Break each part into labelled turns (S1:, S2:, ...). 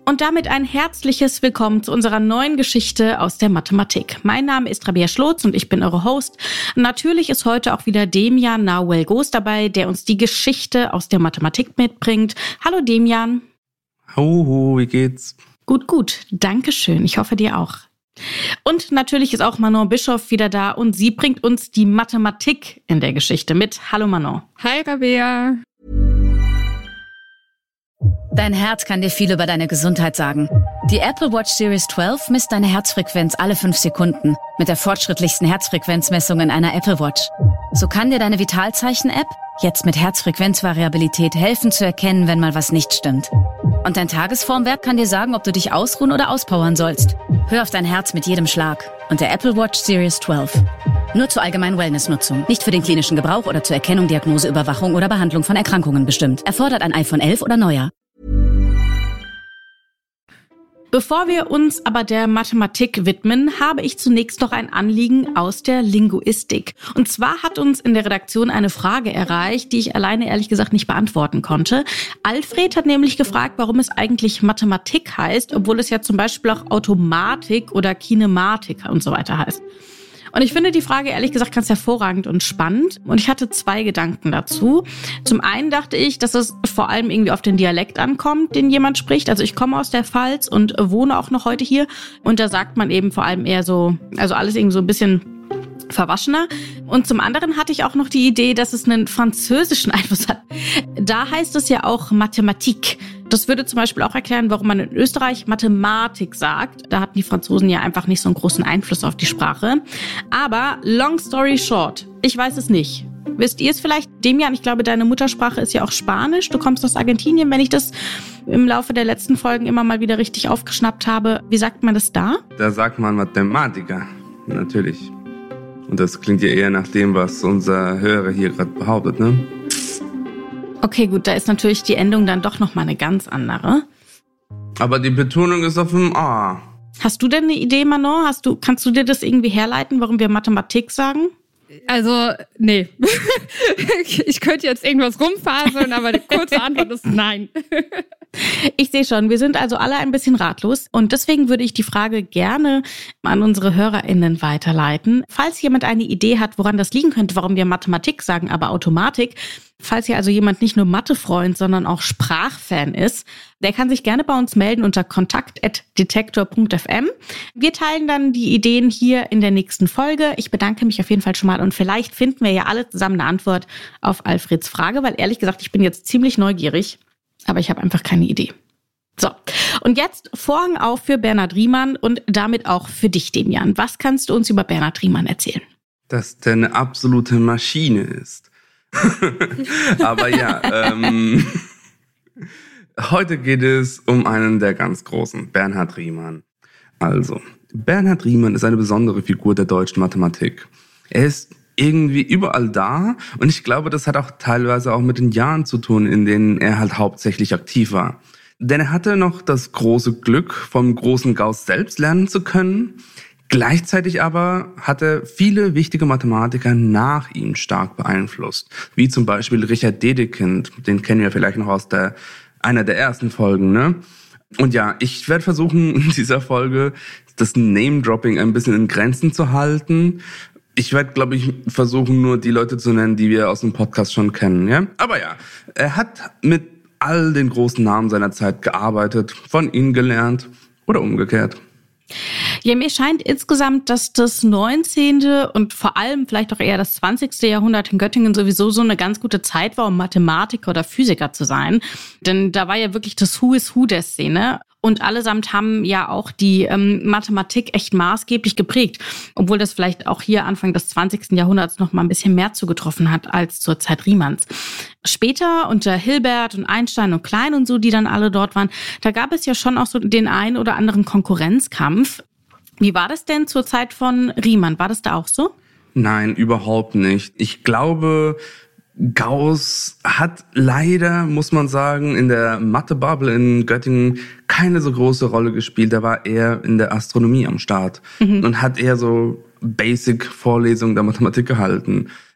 S1: Und damit ein herzliches Willkommen zu unserer neuen Geschichte aus der Mathematik. Mein Name ist Rabea Schlotz und ich bin eure Host. Natürlich ist heute auch wieder Demian Nahuel-Goos dabei, der uns die Geschichte aus der Mathematik mitbringt. Hallo Demian.
S2: Hallo, wie geht's?
S1: Gut. Dankeschön. Ich hoffe dir auch. Und natürlich ist auch Manon Bischoff wieder da und sie bringt uns die Mathematik in der Geschichte mit. Hallo Manon.
S3: Hi Rabea.
S4: Dein Herz kann dir viel über deine Gesundheit sagen. Die Apple Watch Series 12 misst deine Herzfrequenz alle 5 Sekunden mit der fortschrittlichsten Herzfrequenzmessung in einer Apple Watch. So kann dir deine Vitalzeichen-App jetzt mit Herzfrequenzvariabilität helfen zu erkennen, wenn mal was nicht stimmt. Und dein Tagesformwert kann dir sagen, ob du dich ausruhen oder auspowern sollst. Hör auf dein Herz mit jedem Schlag und der Apple Watch Series 12. Nur zur allgemeinen Wellnessnutzung, nicht für den klinischen Gebrauch oder zur Erkennung, Diagnose, Überwachung oder Behandlung von Erkrankungen bestimmt. Erfordert ein iPhone 11 oder neuer.
S1: Bevor wir uns aber der Mathematik widmen, habe ich zunächst noch ein Anliegen aus der Linguistik. Und zwar hat uns in der Redaktion eine Frage erreicht, die ich alleine ehrlich gesagt nicht beantworten konnte. Alfred hat nämlich gefragt, warum es eigentlich Mathematik heißt, obwohl es ja zum Beispiel auch Automatik oder Kinematik und so weiter heißt. Und ich finde die Frage ehrlich gesagt ganz hervorragend und spannend. Und ich hatte 2 Gedanken dazu. Zum einen dachte ich, dass es vor allem irgendwie auf den Dialekt ankommt, den jemand spricht. Also ich komme aus der Pfalz und wohne auch noch heute hier. Und da sagt man eben vor allem eher so, also alles irgendwie so ein bisschen verwaschener. Und zum anderen hatte ich auch noch die Idee, dass es einen französischen Einfluss hat. Da heißt es ja auch Mathematik. Das würde zum Beispiel auch erklären, warum man in Österreich Mathematik sagt. Da hatten die Franzosen ja einfach nicht so einen großen Einfluss auf die Sprache. Aber long story short, ich weiß es nicht. Wisst ihr es vielleicht? Demian, ich glaube, deine Muttersprache ist ja auch Spanisch. Du kommst aus Argentinien, wenn ich das im Laufe der letzten Folgen immer mal wieder richtig aufgeschnappt habe. Wie sagt man das da?
S2: Da sagt man Mathematiker, natürlich. Und das klingt ja eher nach dem, was unser Hörer hier gerade behauptet, ne?
S1: Okay, gut, da ist natürlich die Endung dann doch nochmal eine ganz andere.
S2: Aber die Betonung ist auf dem A.
S1: Hast du denn eine Idee, Manon? Kannst du dir das irgendwie herleiten, warum wir Mathematik sagen?
S3: Also, nee. Ich könnte jetzt irgendwas rumfaseln, aber die kurze Antwort ist nein.
S1: Ich sehe schon, wir sind also alle ein bisschen ratlos und deswegen würde ich die Frage gerne an unsere HörerInnen weiterleiten. Falls jemand eine Idee hat, woran das liegen könnte, warum wir Mathematik sagen, aber Automatik, falls hier also jemand nicht nur Mathe-Freund, sondern auch Sprachfan ist, der kann sich gerne bei uns melden unter kontakt@detektor.fm. Wir teilen dann die Ideen hier in der nächsten Folge. Ich bedanke mich auf jeden Fall schon mal und vielleicht finden wir ja alle zusammen eine Antwort auf Alfreds Frage, weil ehrlich gesagt, ich bin jetzt ziemlich neugierig. Aber ich habe einfach keine Idee. So, und jetzt Vorhang auf für Bernhard Riemann und damit auch für dich, Demian. Was kannst du uns über Bernhard Riemann erzählen?
S2: Dass der eine absolute Maschine ist. Aber ja, heute geht es um einen der ganz Großen, Bernhard Riemann. Also, Bernhard Riemann ist eine besondere Figur der deutschen Mathematik. Er ist irgendwie überall da und ich glaube, das hat auch teilweise auch mit den Jahren zu tun, in denen er halt hauptsächlich aktiv war. Denn er hatte noch das große Glück, vom großen Gauß selbst lernen zu können. Gleichzeitig aber hat er viele wichtige Mathematiker nach ihm stark beeinflusst, wie zum Beispiel Richard Dedekind, den kennen wir vielleicht noch aus einer der ersten Folgen, ne? Und ja, ich werde versuchen, in dieser Folge das Name-Dropping ein bisschen in Grenzen zu halten. Ich werde, glaube ich, versuchen, nur die Leute zu nennen, die wir aus dem Podcast schon kennen, ja? Aber ja, er hat mit all den großen Namen seiner Zeit gearbeitet, von ihnen gelernt oder umgekehrt.
S1: Ja, mir scheint insgesamt, dass das 19. und vor allem vielleicht auch eher das 20. Jahrhundert in Göttingen sowieso so eine ganz gute Zeit war, um Mathematiker oder Physiker zu sein. Denn da war ja wirklich das Who is Who der Szene. Und allesamt haben ja auch die Mathematik echt maßgeblich geprägt. Obwohl das vielleicht auch hier Anfang des 20. Jahrhunderts noch mal ein bisschen mehr zugetroffen hat als zur Zeit Riemanns. Später unter Hilbert und Einstein und Klein und so, die dann alle dort waren, da gab es ja schon auch so den ein oder anderen Konkurrenzkampf. Wie war das denn zur Zeit von Riemann? War das da auch so?
S2: Nein, überhaupt nicht. Ich glaube, Gauß hat leider, muss man sagen, in der Mathe-Bubble in Göttingen keine so große Rolle gespielt. Da war er in der Astronomie am Start und hat eher so Basic-Vorlesungen der Mathematik gehalten.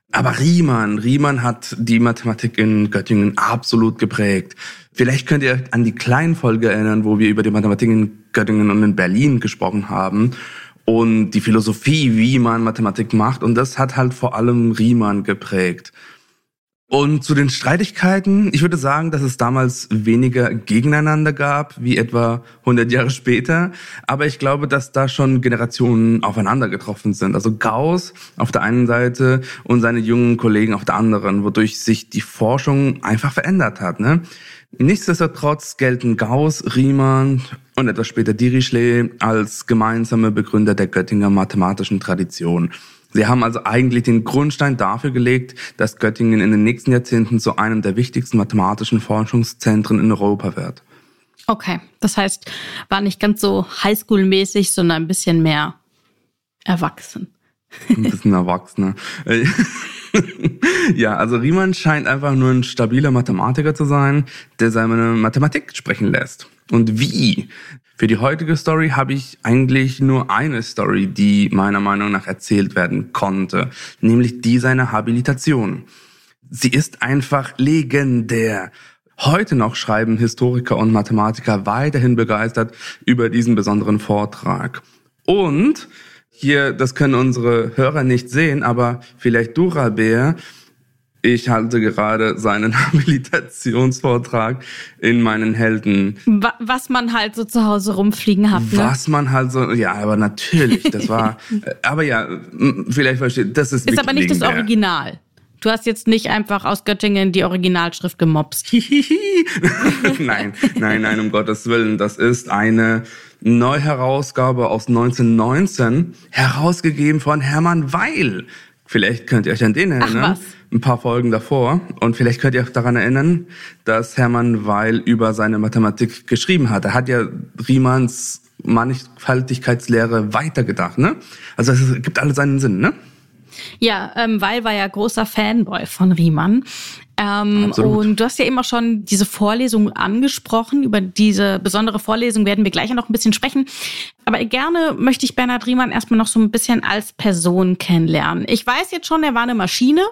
S2: Aber Riemann hat die Mathematik in Göttingen absolut geprägt. Vielleicht könnt ihr euch an die kleinen Folge erinnern, wo wir über die Mathematik in Göttingen und in Berlin gesprochen haben und die Philosophie, wie man Mathematik macht. Und das hat halt vor allem Riemann geprägt. Und zu den Streitigkeiten, ich würde sagen, dass es damals weniger gegeneinander gab, wie etwa 100 Jahre später. Aber ich glaube, dass da schon Generationen aufeinander getroffen sind. Also Gauss auf der einen Seite und seine jungen Kollegen auf der anderen, wodurch sich die Forschung einfach verändert hat, ne? Nichtsdestotrotz gelten Gauss, Riemann und etwas später Dirichlet als gemeinsame Begründer der Göttinger mathematischen Tradition. Sie haben also eigentlich den Grundstein dafür gelegt, dass Göttingen in den nächsten Jahrzehnten zu einem der wichtigsten mathematischen Forschungszentren in Europa wird.
S1: Okay, das heißt, war nicht ganz so Highschool-mäßig, sondern ein bisschen mehr erwachsen.
S2: Ein bisschen erwachsener. Ja, also Riemann scheint einfach nur ein stabiler Mathematiker zu sein, der seine Mathematik sprechen lässt. Und wie? Für die heutige Story habe ich eigentlich nur eine Story, die meiner Meinung nach erzählt werden konnte, nämlich die seiner Habilitation. Sie ist einfach legendär. Heute noch schreiben Historiker und Mathematiker weiterhin begeistert über diesen besonderen Vortrag. Und hier, das können unsere Hörer nicht sehen, aber vielleicht du, Rabea, ich halte gerade seinen Habilitationsvortrag in meinen Händen.
S1: Was man halt so zu Hause rumfliegen hat, ne?
S2: Was man halt so, ja, aber natürlich, das war, aber ja, vielleicht versteht, das ist
S1: aber nicht das Original. Du hast jetzt nicht einfach aus Göttingen die Originalschrift gemobst.
S2: Nein, um Gottes Willen, das ist eine Neuherausgabe aus 1919, herausgegeben von Hermann Weil. Vielleicht könnt ihr euch an den erinnern. Ein paar Folgen davor. Und vielleicht könnt ihr euch daran erinnern, dass Hermann Weil über seine Mathematik geschrieben hat. Er hat ja Riemanns Mannigfaltigkeitslehre weitergedacht, ne? Also es gibt alles seinen Sinn, ne?
S1: Ja, Weil war ja großer Fanboy von Riemann. Und du hast ja eben auch schon diese Vorlesung angesprochen. Über diese besondere Vorlesung werden wir gleich noch ein bisschen sprechen. Aber gerne möchte ich Bernhard Riemann erstmal noch so ein bisschen als Person kennenlernen. Ich weiß jetzt schon, er war eine Maschine.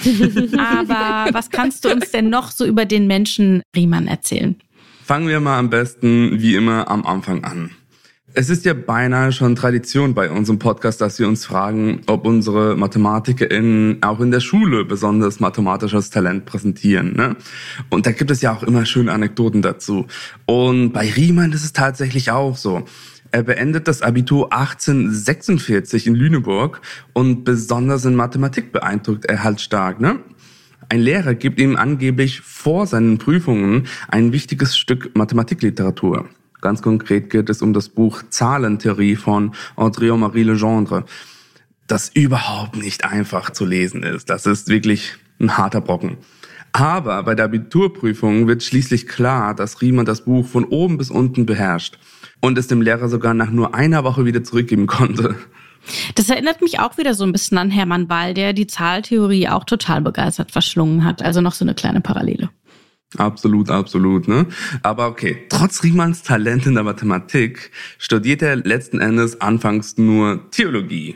S1: Aber was kannst du uns denn noch so über den Menschen Riemann erzählen?
S2: Fangen wir mal am besten, wie immer, am Anfang an. Es ist ja beinahe schon Tradition bei unserem Podcast, dass wir uns fragen, ob unsere MathematikerInnen auch in der Schule besonders mathematisches Talent präsentieren, ne? Und da gibt es ja auch immer schöne Anekdoten dazu. Und bei Riemann ist es tatsächlich auch so. Er beendet das Abitur 1846 in Lüneburg und besonders in Mathematik beeindruckt er halt stark, ne? Ein Lehrer gibt ihm angeblich vor seinen Prüfungen ein wichtiges Stück Mathematikliteratur. Ganz konkret geht es um das Buch Zahlentheorie von André-Marie Legendre, das überhaupt nicht einfach zu lesen ist. Das ist wirklich ein harter Brocken. Aber bei der Abiturprüfung wird schließlich klar, dass Riemann das Buch von oben bis unten beherrscht und es dem Lehrer sogar nach nur einer Woche wieder zurückgeben konnte.
S1: Das erinnert mich auch wieder so ein bisschen an Hermann Weil, der die Zahltheorie auch total begeistert verschlungen hat. Also noch so eine kleine Parallele.
S2: Absolut, ne? Aber okay, trotz Riemanns Talent in der Mathematik studiert er letzten Endes anfangs nur Theologie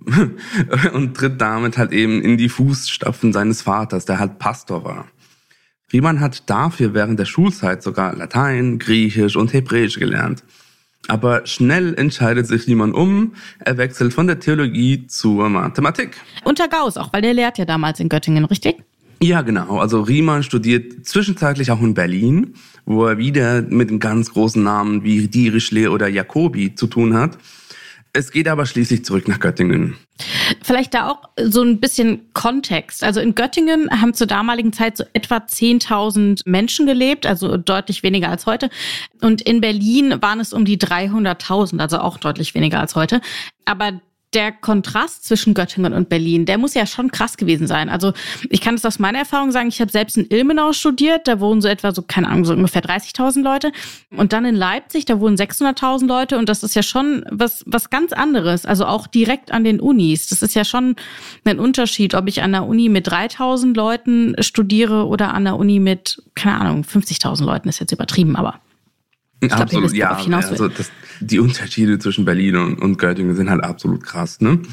S2: und tritt damit halt eben in die Fußstapfen seines Vaters, der halt Pastor war. Riemann hat dafür während der Schulzeit sogar Latein, Griechisch und Hebräisch gelernt. Aber schnell entscheidet sich Riemann um, er wechselt von der Theologie zur Mathematik.
S1: Unter Gauss auch, weil der lehrt ja damals in Göttingen, richtig?
S2: Ja, genau. Also Riemann studiert zwischenzeitlich auch in Berlin, wo er wieder mit den ganz großen Namen wie Dirichlet oder Jacobi zu tun hat. Es geht aber schließlich zurück nach Göttingen.
S1: Vielleicht da auch so ein bisschen Kontext. Also in Göttingen haben zur damaligen Zeit so etwa 10.000 Menschen gelebt, also deutlich weniger als heute. Und in Berlin waren es um die 300.000, also auch deutlich weniger als heute. Aber der Kontrast zwischen Göttingen und Berlin, der muss ja schon krass gewesen sein. Also ich kann es aus meiner Erfahrung sagen, ich habe selbst in Ilmenau studiert, da wohnen so etwa so, keine Ahnung, so ungefähr 30.000 Leute. Und dann in Leipzig, da wohnen 600.000 Leute und das ist ja schon was ganz anderes. Also auch direkt an den Unis. Das ist ja schon ein Unterschied, ob ich an der Uni mit 3.000 Leuten studiere oder an der Uni mit, keine Ahnung, 50.000 Leuten, ist jetzt übertrieben, aber ich glaub,
S2: absolut, ja. Also die Unterschiede zwischen Berlin und Göttingen sind halt absolut krass, ne?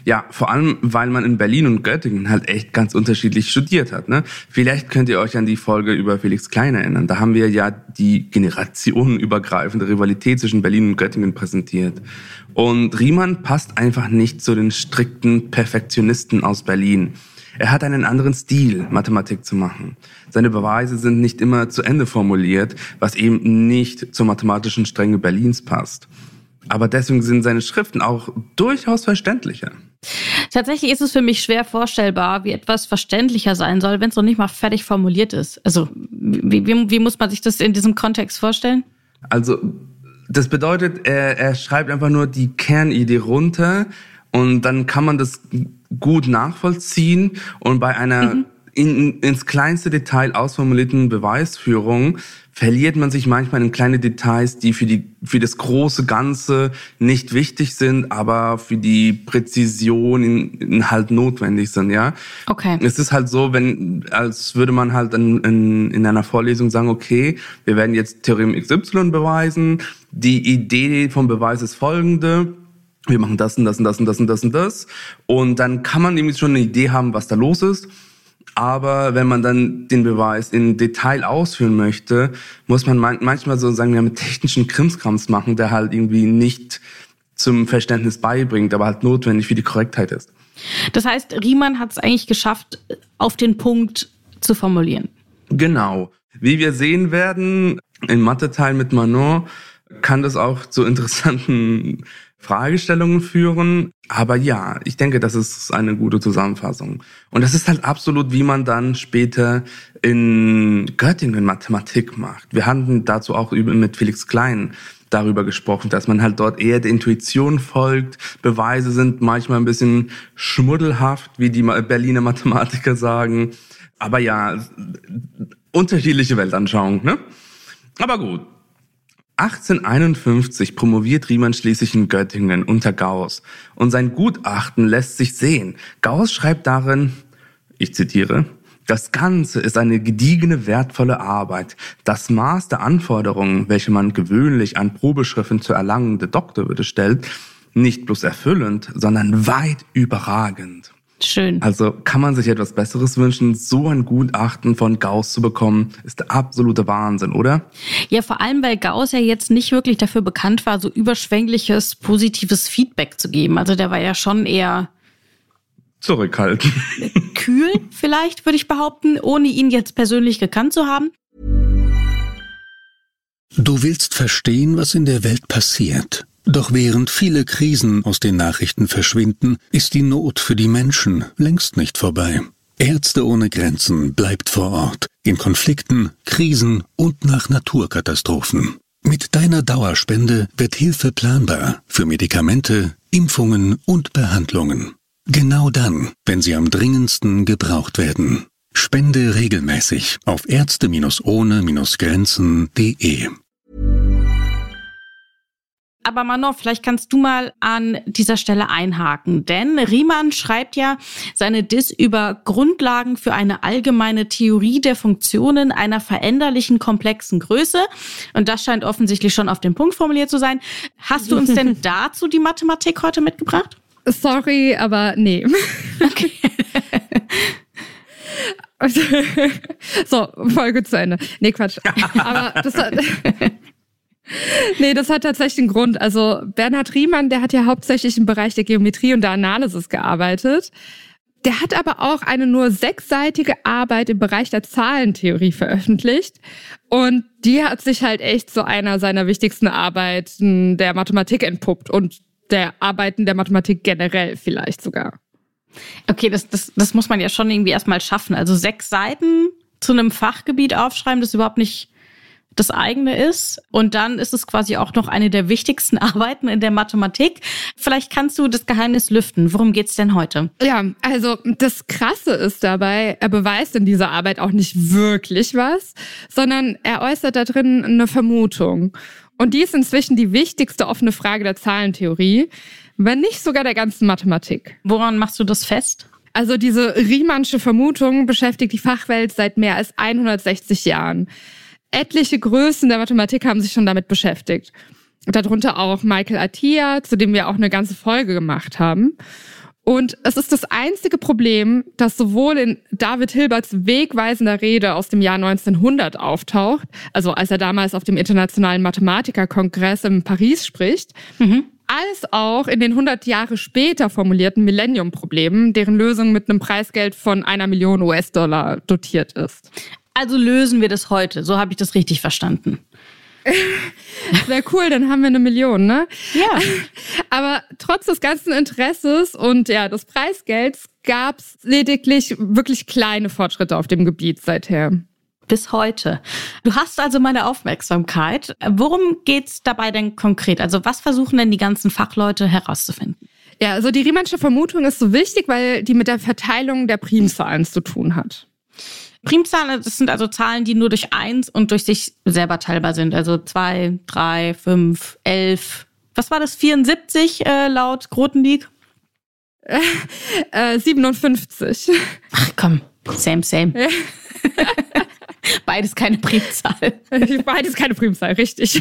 S2: Ja, vor allem, weil man in Berlin und Göttingen halt echt ganz unterschiedlich studiert hat, ne? Vielleicht könnt ihr euch an die Folge über Felix Klein erinnern. Da haben wir ja die generationenübergreifende Rivalität zwischen Berlin und Göttingen präsentiert. Und Riemann passt einfach nicht zu den strikten Perfektionisten aus Berlin. Er hat einen anderen Stil, Mathematik zu machen. Seine Beweise sind nicht immer zu Ende formuliert, was eben nicht zur mathematischen Strenge Berlins passt. Aber deswegen sind seine Schriften auch durchaus verständlicher.
S1: Tatsächlich ist es für mich schwer vorstellbar, wie etwas verständlicher sein soll, wenn es noch nicht mal fertig formuliert ist. Also wie muss man sich das in diesem Kontext vorstellen? Also
S2: das bedeutet, er schreibt einfach nur die Kernidee runter und dann kann man das gut nachvollziehen und bei einer ins kleinste Detail ausformulierten Beweisführung verliert man sich manchmal in kleine Details, die für das große Ganze nicht wichtig sind, aber für die Präzision halt notwendig sind, ja.
S1: Okay.
S2: Es ist halt so, als würde man halt in einer Vorlesung sagen, okay, wir werden jetzt Theorem XY beweisen, die Idee vom Beweis ist folgende: Wir machen das und das und das und das und das und das. Und dann kann man irgendwie schon eine Idee haben, was da los ist. Aber wenn man dann den Beweis in Detail ausführen möchte, muss man manchmal so sagen, mit technischen Krimskrams machen, der halt irgendwie nicht zum Verständnis beibringt, aber halt notwendig für die Korrektheit ist.
S1: Das heißt, Riemann hat es eigentlich geschafft, auf den Punkt zu formulieren.
S2: Genau. Wie wir sehen werden, im Mathe-Teil mit Manon kann das auch zu interessanten Fragestellungen führen. Aber ja, ich denke, das ist eine gute Zusammenfassung. Und das ist halt absolut, wie man dann später in Göttingen Mathematik macht. Wir hatten dazu auch mit Felix Klein darüber gesprochen, dass man halt dort eher der Intuition folgt. Beweise sind manchmal ein bisschen schmuddelhaft, wie die Berliner Mathematiker sagen. Aber ja, unterschiedliche Weltanschauung, ne? Aber gut. 1851 promoviert Riemann schließlich in Göttingen unter Gauß und sein Gutachten lässt sich sehen. Gauß schreibt darin, ich zitiere: Das Ganze ist eine gediegene, wertvolle Arbeit. Das Maß der Anforderungen, welche man gewöhnlich an Probeschriften zur erlangende Doktorwürde stellt, nicht bloß erfüllend, sondern weit überragend.
S1: Schön.
S2: Also kann man sich etwas Besseres wünschen? So ein Gutachten von Gauß zu bekommen, ist der absolute Wahnsinn, oder?
S1: Ja, vor allem, weil Gauß ja jetzt nicht wirklich dafür bekannt war, so überschwängliches, positives Feedback zu geben. Also der war ja schon eher
S2: zurückhaltend.
S1: Kühl vielleicht, würde ich behaupten, ohne ihn jetzt persönlich gekannt zu haben.
S5: Du willst verstehen, was in der Welt passiert. Doch während viele Krisen aus den Nachrichten verschwinden, ist die Not für die Menschen längst nicht vorbei. Ärzte ohne Grenzen bleibt vor Ort, in Konflikten, Krisen und nach Naturkatastrophen. Mit deiner Dauerspende wird Hilfe planbar für Medikamente, Impfungen und Behandlungen. Genau dann, wenn sie am dringendsten gebraucht werden. Spende regelmäßig auf Ärzte-ohne-Grenzen.de.
S1: Aber Manon, vielleicht kannst du mal an dieser Stelle einhaken, denn Riemann schreibt ja seine Diss über Grundlagen für eine allgemeine Theorie der Funktionen einer veränderlichen komplexen Größe. Und das scheint offensichtlich schon auf den Punkt formuliert zu sein. Hast du uns denn dazu die Mathematik heute mitgebracht?
S3: Sorry, aber nee.
S1: Okay.
S3: So, Folge zu Ende. Nee, Quatsch. Aber das hat tatsächlich einen Grund. Also Bernhard Riemann, der hat ja hauptsächlich im Bereich der Geometrie und der Analysis gearbeitet. Der hat aber auch eine nur 6-seitige Arbeit im Bereich der Zahlentheorie veröffentlicht. Und die hat sich halt echt zu einer seiner wichtigsten Arbeiten der Mathematik entpuppt und der Arbeiten der Mathematik generell vielleicht sogar.
S1: Okay, das muss man ja schon irgendwie erstmal schaffen. Also 6 Seiten zu einem Fachgebiet aufschreiben, das überhaupt nicht das eigene ist. Und dann ist es quasi auch noch eine der wichtigsten Arbeiten in der Mathematik. Vielleicht kannst du das Geheimnis lüften. Worum geht's denn heute?
S3: Ja, also das Krasse ist dabei, er beweist in dieser Arbeit auch nicht wirklich was, sondern er äußert da drin eine Vermutung. Und die ist inzwischen die wichtigste offene Frage der Zahlentheorie, wenn nicht sogar der ganzen Mathematik.
S1: Woran machst du das fest?
S3: Also diese Riemannsche Vermutung beschäftigt die Fachwelt seit mehr als 160 Jahren. Etliche Größen der Mathematik haben sich schon damit beschäftigt. Darunter auch Michael Atiyah, zu dem wir auch eine ganze Folge gemacht haben. Und es ist das einzige Problem, das sowohl in David Hilberts wegweisender Rede aus dem Jahr 1900 auftaucht, also als er damals auf dem Internationalen Mathematikerkongress in Paris spricht, als auch in den 100 Jahre später formulierten Millennium-Problemen, deren Lösung mit einem Preisgeld von 1 Million US-Dollar dotiert ist.
S1: Also lösen wir das heute, so habe ich das richtig verstanden.
S3: Wäre cool, dann haben wir 1 Million, ne?
S1: Ja.
S3: Aber trotz des ganzen Interesses und des Preisgelds gab es lediglich wirklich kleine Fortschritte auf dem Gebiet seither.
S1: Bis heute. Du hast also meine Aufmerksamkeit. Worum geht's dabei denn konkret? Also was versuchen denn die ganzen Fachleute herauszufinden?
S3: Ja, also die Riemannsche Vermutung ist so wichtig, weil die mit der Verteilung der Primzahlen zu tun hat.
S1: Primzahlen, das sind also Zahlen, die nur durch 1 und durch sich selber teilbar sind. Also 2, 3, 5, 11. Was war das? 74 laut Grothendieck?
S3: 57.
S1: Ach komm, same. Beides keine Primzahl.
S3: Beides keine Primzahl, richtig.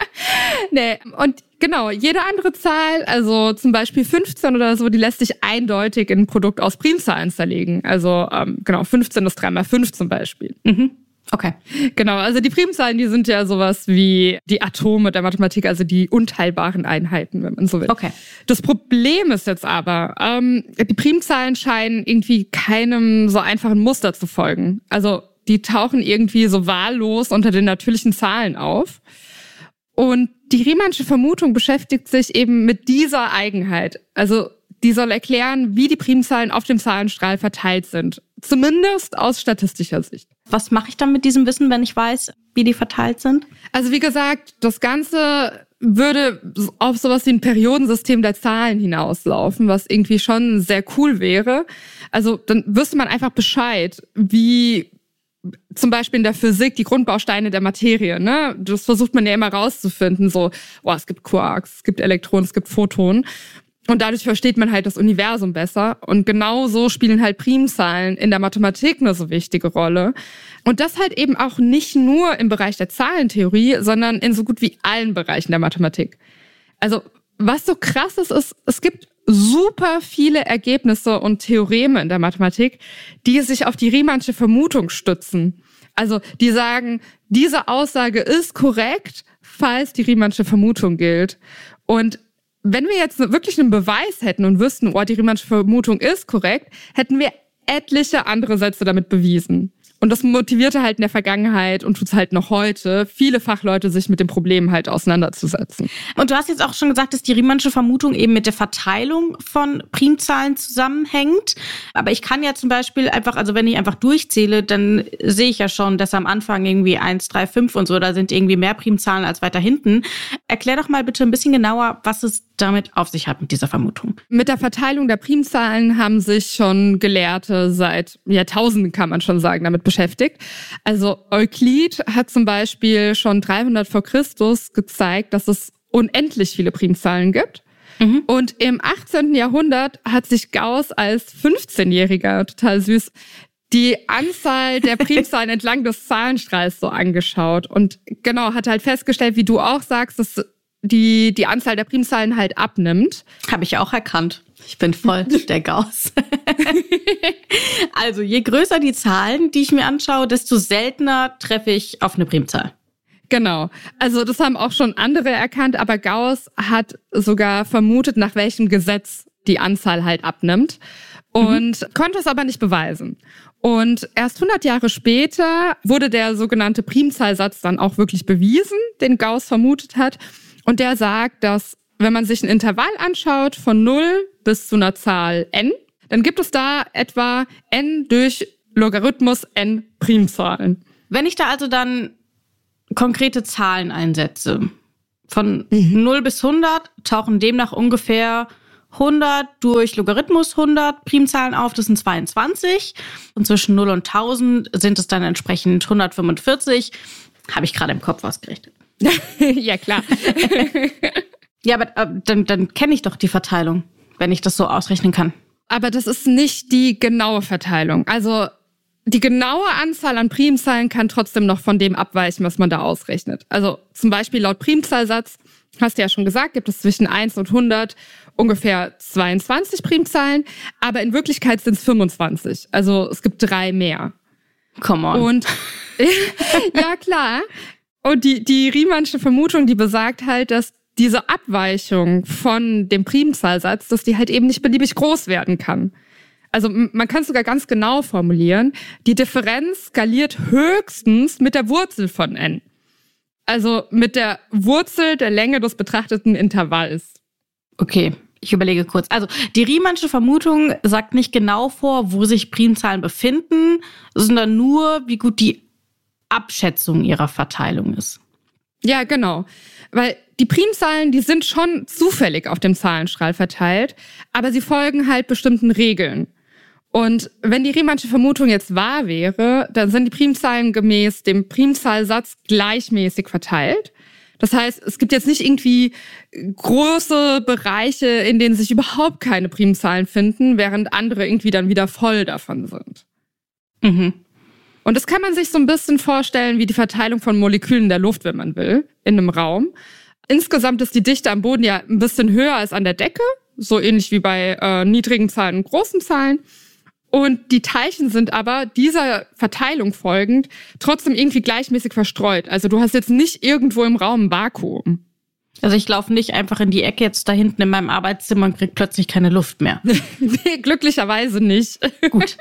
S3: Nee, und genau, jede andere Zahl, also zum Beispiel 15 oder so, die lässt sich eindeutig in ein Produkt aus Primzahlen zerlegen. Also 15 ist 3 mal 5 zum Beispiel.
S1: Okay.
S3: Genau, also die Primzahlen, die sind ja sowas wie die Atome der Mathematik, also die unteilbaren Einheiten, wenn man so will.
S1: Okay.
S3: Das Problem ist jetzt aber, die Primzahlen scheinen irgendwie keinem so einfachen Muster zu folgen. Also die tauchen irgendwie so wahllos unter den natürlichen Zahlen auf. Und die Riemannsche Vermutung beschäftigt sich eben mit dieser Eigenheit. Also die soll erklären, wie die Primzahlen auf dem Zahlenstrahl verteilt sind. Zumindest aus statistischer Sicht.
S1: Was mache ich dann mit diesem Wissen, wenn ich weiß, wie die verteilt sind?
S3: Also wie gesagt, das Ganze würde auf sowas wie ein Periodensystem der Zahlen hinauslaufen, was irgendwie schon sehr cool wäre. Also dann wüsste man einfach Bescheid, wie zum Beispiel in der Physik die Grundbausteine der Materie, ne? Das versucht man ja immer rauszufinden, so, es gibt Quarks, es gibt Elektronen, es gibt Photonen. Und dadurch versteht man halt das Universum besser. Und genau so spielen halt Primzahlen in der Mathematik eine so wichtige Rolle. Und das halt eben auch nicht nur im Bereich der Zahlentheorie, sondern in so gut wie allen Bereichen der Mathematik. Also was so krass ist, es gibt super viele Ergebnisse und Theoreme in der Mathematik, die sich auf die Riemannsche Vermutung stützen. Also die sagen, diese Aussage ist korrekt, falls die Riemannsche Vermutung gilt. Und wenn wir jetzt wirklich einen Beweis hätten und wüssten, die Riemannsche Vermutung ist korrekt, hätten wir etliche andere Sätze damit bewiesen. Und das motivierte halt in der Vergangenheit und tut's halt noch heute, viele Fachleute sich mit dem Problem halt auseinanderzusetzen.
S1: Und du hast jetzt auch schon gesagt, dass die Riemannsche Vermutung eben mit der Verteilung von Primzahlen zusammenhängt. Aber ich kann ja zum Beispiel einfach, also wenn ich einfach durchzähle, dann sehe ich ja schon, dass am Anfang irgendwie 1, 3, 5 und so, da sind irgendwie mehr Primzahlen als weiter hinten. Erklär doch mal bitte ein bisschen genauer, was es damit auf sich hat mit dieser Vermutung.
S3: Mit der Verteilung der Primzahlen haben sich schon Gelehrte seit Jahrtausenden, kann man schon sagen, damit beschäftigt. Also Euklid hat zum Beispiel schon 300 vor Christus gezeigt, dass es unendlich viele Primzahlen gibt. Und im 18. Jahrhundert hat sich Gauss als 15-Jähriger, total süß, die Anzahl der Primzahlen entlang des Zahlenstrahls so angeschaut. Und genau, hat halt festgestellt, wie du auch sagst, dass die Anzahl der Primzahlen halt abnimmt.
S1: Habe ich auch erkannt. Ich bin voll der Gauss. Also je größer die Zahlen, die ich mir anschaue, desto seltener treffe ich auf eine Primzahl.
S3: Genau. Also das haben auch schon andere erkannt, aber Gauss hat sogar vermutet, nach welchem Gesetz die Anzahl halt abnimmt und konnte es aber nicht beweisen. Und erst 100 Jahre später wurde der sogenannte Primzahlsatz dann auch wirklich bewiesen, den Gauss vermutet hat. Und der sagt, dass wenn man sich ein Intervall anschaut von 0 bis zu einer Zahl n, dann gibt es da etwa n durch Logarithmus n Primzahlen.
S1: Wenn ich da also dann konkrete Zahlen einsetze, von 0 bis 100 tauchen demnach ungefähr 100 durch Logarithmus 100 Primzahlen auf, das sind 22. Und zwischen 0 und 1000 sind es dann entsprechend 145. Habe ich gerade im Kopf ausgerechnet.
S3: Ja, klar.
S1: Ja, aber dann kenne ich doch die Verteilung, wenn ich das so ausrechnen kann.
S3: Aber das ist nicht die genaue Verteilung. Also die genaue Anzahl an Primzahlen kann trotzdem noch von dem abweichen, was man da ausrechnet. Also zum Beispiel laut Primzahlsatz, hast du ja schon gesagt, gibt es zwischen 1 und 100 ungefähr 22 Primzahlen, aber in Wirklichkeit sind es 25. Also es gibt 3 mehr.
S1: Come on.
S3: Und ja, klar. Und die Riemannsche Vermutung, die besagt halt, dass diese Abweichung von dem Primzahlsatz, dass die halt eben nicht beliebig groß werden kann. Also man kann es sogar ganz genau formulieren. Die Differenz skaliert höchstens mit der Wurzel von n. Also mit der Wurzel der Länge des betrachteten Intervalls.
S1: Okay, ich überlege kurz. Also die Riemannsche Vermutung sagt nicht genau vor, wo sich Primzahlen befinden, sondern nur, wie gut die Abschätzung ihrer Verteilung ist.
S3: Ja, genau. Weil die Primzahlen, die sind schon zufällig auf dem Zahlenstrahl verteilt, aber sie folgen halt bestimmten Regeln. Und wenn die Riemannsche Vermutung jetzt wahr wäre, dann sind die Primzahlen gemäß dem Primzahlsatz gleichmäßig verteilt. Das heißt, es gibt jetzt nicht irgendwie große Bereiche, in denen sich überhaupt keine Primzahlen finden, während andere irgendwie dann wieder voll davon sind.
S1: Mhm.
S3: Und das kann man sich so ein bisschen vorstellen wie die Verteilung von Molekülen in der Luft, wenn man will, in einem Raum. Insgesamt ist die Dichte am Boden ja ein bisschen höher als an der Decke, so ähnlich wie bei niedrigen Zahlen und großen Zahlen. Und die Teilchen sind aber dieser Verteilung folgend trotzdem irgendwie gleichmäßig verstreut. Also du hast jetzt nicht irgendwo im Raum ein Vakuum.
S1: Also ich laufe nicht einfach in die Ecke jetzt da hinten in meinem Arbeitszimmer und kriege plötzlich keine Luft mehr.
S3: Nee, glücklicherweise nicht.
S1: Gut.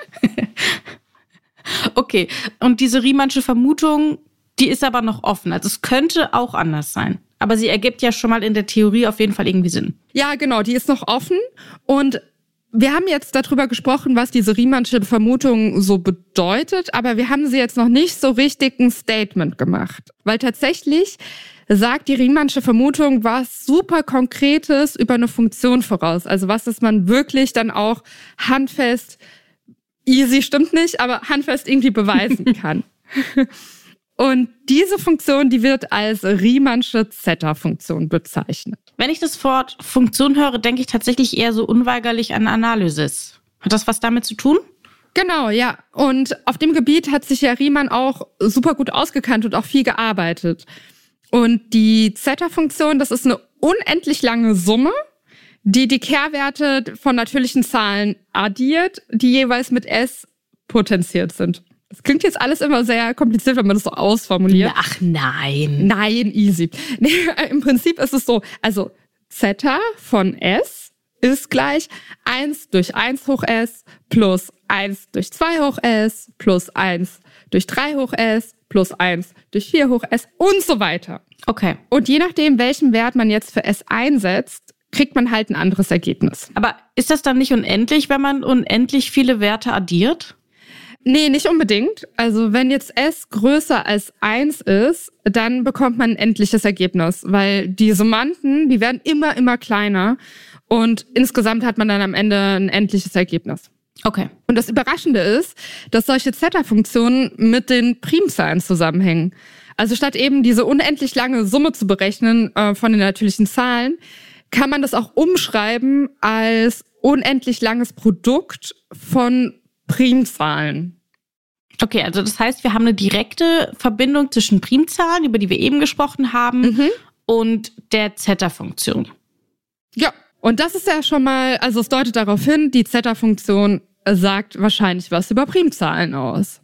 S1: Okay, und diese Riemannsche Vermutung, die ist aber noch offen. Also es könnte auch anders sein. Aber sie ergibt ja schon mal in der Theorie auf jeden Fall irgendwie Sinn.
S3: Ja, genau, die ist noch offen. Und wir haben jetzt darüber gesprochen, was diese Riemannsche Vermutung so bedeutet, aber wir haben sie jetzt noch nicht so richtig ein Statement gemacht. Weil tatsächlich sagt die Riemannsche Vermutung was super Konkretes über eine Funktion voraus. Also was, das man wirklich dann auch handfest, easy stimmt nicht, aber handfest irgendwie beweisen kann. Und diese Funktion, die wird als Riemannsche Zeta-Funktion bezeichnet.
S1: Wenn ich das Wort Funktion höre, denke ich tatsächlich eher so unweigerlich an Analysis. Hat das was damit zu tun?
S3: Genau, ja. Und auf dem Gebiet hat sich ja Riemann auch super gut ausgekannt und auch viel gearbeitet. Und die Zeta-Funktion, das ist eine unendlich lange Summe, die die Kehrwerte von natürlichen Zahlen addiert, die jeweils mit S potenziert sind. Das klingt jetzt alles immer sehr kompliziert, wenn man das so ausformuliert.
S1: Ach nein.
S3: Nein, easy. Nee, im Prinzip ist es so, also Zeta von S ist gleich 1 durch 1 hoch S plus 1 durch 2 hoch S plus 1 durch 3 hoch S plus 1 durch 4 hoch S und so weiter.
S1: Okay.
S3: Und je nachdem, welchen Wert man jetzt für S einsetzt, kriegt man halt ein anderes Ergebnis.
S1: Aber ist das dann nicht unendlich, wenn man unendlich viele Werte addiert?
S3: Nee, nicht unbedingt. Also wenn jetzt S größer als 1 ist, dann bekommt man ein endliches Ergebnis, weil die Summanden, die werden immer kleiner und insgesamt hat man dann am Ende ein endliches Ergebnis.
S1: Okay.
S3: Und das Überraschende ist, dass solche Zeta-Funktionen mit den Primzahlen zusammenhängen. Also statt eben diese unendlich lange Summe zu berechnen von den natürlichen Zahlen, kann man das auch umschreiben als unendlich langes Produkt von Primzahlen.
S1: Okay, also das heißt, wir haben eine direkte Verbindung zwischen Primzahlen, über die wir eben gesprochen haben, und der Zeta-Funktion.
S3: Ja, und das ist ja schon mal, also es deutet darauf hin, die Zeta-Funktion sagt wahrscheinlich was über Primzahlen aus.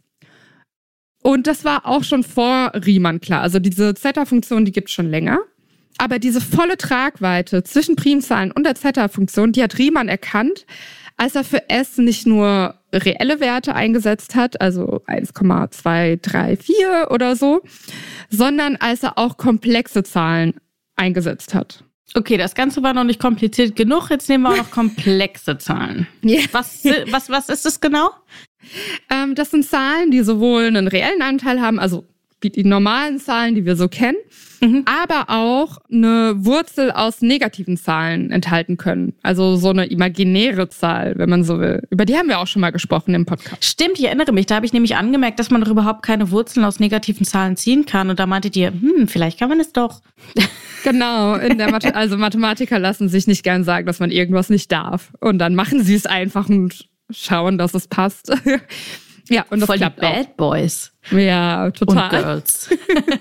S3: Und das war auch schon vor Riemann klar. Also diese Zeta-Funktion, die gibt es schon länger. Aber diese volle Tragweite zwischen Primzahlen und der Zeta-Funktion, die hat Riemann erkannt, als er für S nicht nur reelle Werte eingesetzt hat, also 1,234 oder so, sondern als er auch komplexe Zahlen eingesetzt hat.
S1: Okay, das Ganze war noch nicht kompliziert genug, jetzt nehmen wir auch noch komplexe Zahlen.
S3: Yeah.
S1: Was ist das genau?
S3: Das sind Zahlen, die sowohl einen reellen Anteil haben, also wie die normalen Zahlen, die wir so kennen, aber auch eine Wurzel aus negativen Zahlen enthalten können. Also so eine imaginäre Zahl, wenn man so will. Über die haben wir auch schon mal gesprochen im Podcast.
S1: Stimmt, ich erinnere mich. Da habe ich nämlich angemerkt, dass man doch überhaupt keine Wurzeln aus negativen Zahlen ziehen kann. Und da meintet ihr, vielleicht kann man es doch.
S3: Genau, also Mathematiker lassen sich nicht gern sagen, dass man irgendwas nicht darf. Und dann machen sie es einfach und schauen, dass es passt. Ja, und das
S1: voll die
S3: klappt auch.
S1: Bad Boys.
S3: Ja, total.
S1: Und Girls.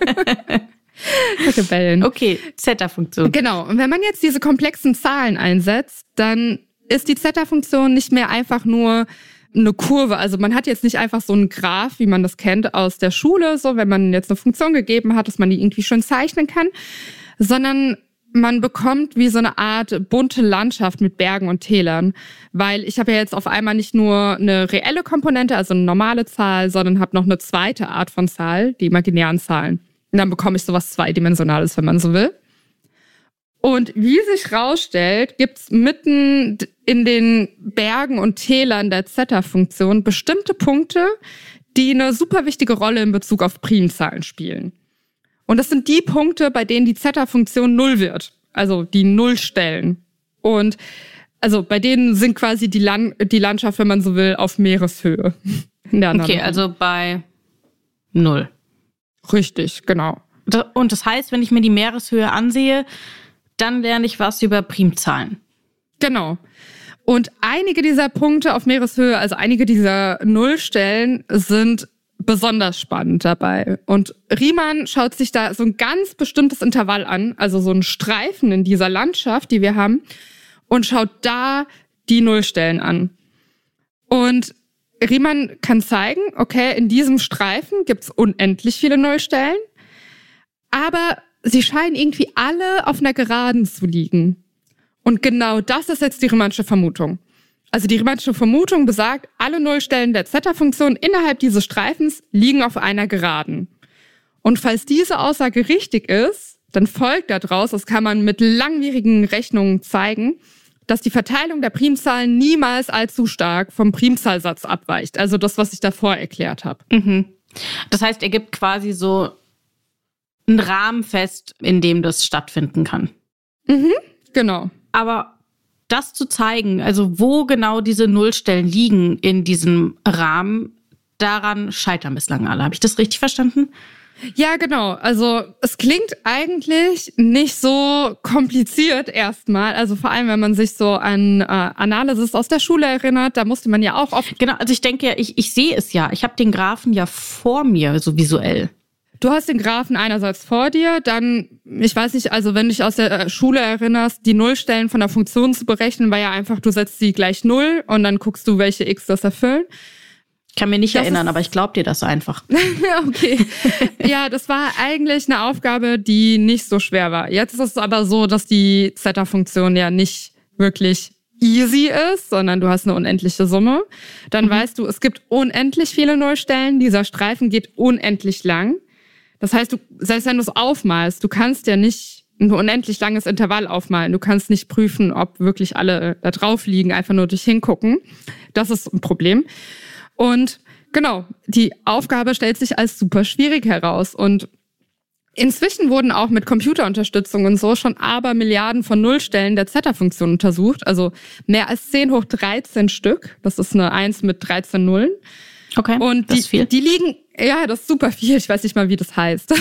S3: Rebellen.
S1: Okay, Zeta-Funktion.
S3: Genau. Und wenn man jetzt diese komplexen Zahlen einsetzt, dann ist die Zeta-Funktion nicht mehr einfach nur eine Kurve. Also man hat jetzt nicht einfach so einen Graph, wie man das kennt aus der Schule, so wenn man jetzt eine Funktion gegeben hat, dass man die irgendwie schön zeichnen kann, sondern man bekommt wie so eine Art bunte Landschaft mit Bergen und Tälern, weil ich habe ja jetzt auf einmal nicht nur eine reelle Komponente, also eine normale Zahl, sondern habe noch eine zweite Art von Zahl, die imaginären Zahlen. Und dann bekomme ich sowas Zweidimensionales, wenn man so will. Und wie sich rausstellt, gibt's mitten in den Bergen und Tälern der Zeta-Funktion bestimmte Punkte, die eine super wichtige Rolle in Bezug auf Primzahlen spielen. Und das sind die Punkte, bei denen die Zeta-Funktion 0 wird. Also die Nullstellen. Und also bei denen sind quasi die Landschaft, wenn man so will, auf Meereshöhe.
S1: Okay, also bei 0.
S3: Richtig, genau.
S1: Und das heißt, wenn ich mir die Meereshöhe ansehe, dann lerne ich was über Primzahlen.
S3: Genau. Und einige dieser Punkte auf Meereshöhe, also einige dieser Nullstellen, sind besonders spannend dabei. Und Riemann schaut sich da so ein ganz bestimmtes Intervall an, also so einen Streifen in dieser Landschaft, die wir haben, und schaut da die Nullstellen an. Und Riemann kann zeigen, okay, in diesem Streifen gibt's unendlich viele Nullstellen, aber sie scheinen irgendwie alle auf einer Geraden zu liegen. Und genau das ist jetzt die Riemannsche Vermutung. Also die Riemannsche Vermutung besagt, alle Nullstellen der Zeta-Funktion innerhalb dieses Streifens liegen auf einer Geraden. Und falls diese Aussage richtig ist, dann folgt daraus, das kann man mit langwierigen Rechnungen zeigen, dass die Verteilung der Primzahlen niemals allzu stark vom Primzahlsatz abweicht. Also das, was ich davor erklärt habe.
S1: Mhm. Das heißt, er gibt quasi so einen Rahmen fest, in dem das stattfinden kann.
S3: Mhm, genau.
S1: Aber das zu zeigen, also wo genau diese Nullstellen liegen in diesem Rahmen, daran scheitern bislang alle. Habe ich das richtig verstanden?
S3: Ja, genau. Also es klingt eigentlich nicht so kompliziert erstmal. Also vor allem, wenn man sich so an Analysis aus der Schule erinnert, da musste man ja auch oft...
S1: Genau, also ich denke ja, ich sehe es ja. Ich habe den Graphen ja vor mir, so visuell.
S3: Du hast den Graphen einerseits vor dir, dann, ich weiß nicht, also wenn du dich aus der Schule erinnerst, die Nullstellen von der Funktion zu berechnen, war ja einfach, du setzt sie gleich 0 und dann guckst du, welche x das erfüllen.
S1: Ich kann mir nicht erinnern, aber ich glaube dir das einfach.
S3: Okay. Ja, das war eigentlich eine Aufgabe, die nicht so schwer war. Jetzt ist es aber so, dass die Zeta-Funktion ja nicht wirklich easy ist, sondern du hast eine unendliche Summe. Dann weißt du, es gibt unendlich viele Nullstellen. Dieser Streifen geht unendlich lang. Das heißt, selbst wenn du es aufmalst, du kannst ja nicht ein unendlich langes Intervall aufmalen. Du kannst nicht prüfen, ob wirklich alle da drauf liegen, einfach nur durch hingucken. Das ist ein Problem. Und genau, die Aufgabe stellt sich als super schwierig heraus. Und inzwischen wurden auch mit Computerunterstützung und so schon Abermilliarden von Nullstellen der Zeta-Funktion untersucht. Also mehr als 10 hoch 13 Stück. Das ist eine 1 mit 13 Nullen.
S1: Okay,
S3: und
S1: das ist viel.
S3: Die liegen, ja, das ist super viel. Ich weiß nicht mal, wie das heißt.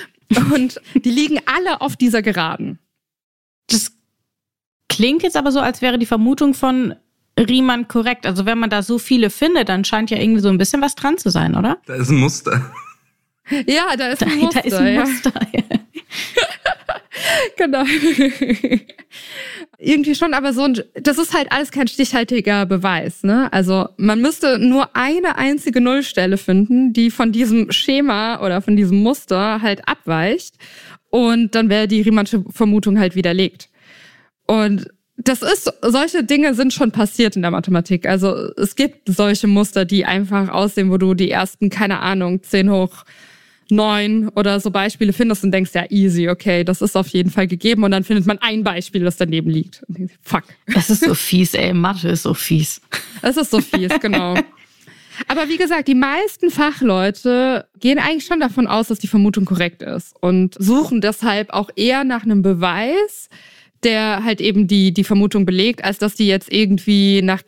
S3: Und die liegen alle auf dieser Geraden.
S1: Das klingt jetzt aber so, als wäre die Vermutung von Riemann korrekt. Also wenn man da so viele findet, dann scheint ja irgendwie so ein bisschen was dran zu sein, oder?
S2: Da ist ein Muster.
S3: Ja, da ist ein Muster.
S1: Da ist ein Muster. Ja.
S3: Genau. Irgendwie schon, aber das ist halt alles kein stichhaltiger Beweis, ne? Also man müsste nur eine einzige Nullstelle finden, die von diesem Schema oder von diesem Muster halt abweicht, und dann wäre die Riemannsche Vermutung halt widerlegt. Und solche Dinge sind schon passiert in der Mathematik. Also es gibt solche Muster, die einfach aussehen, wo du die ersten, keine Ahnung, 10 hoch 9 oder so Beispiele findest und denkst, ja, easy, okay, das ist auf jeden Fall gegeben, und dann findet man ein Beispiel, das daneben liegt. Fuck.
S1: Das ist so fies, ey, Mathe ist so fies.
S3: Es ist so fies, genau. Aber wie gesagt, die meisten Fachleute gehen eigentlich schon davon aus, dass die Vermutung korrekt ist und suchen deshalb auch eher nach einem Beweis, der halt eben die Vermutung belegt, als dass die jetzt irgendwie nach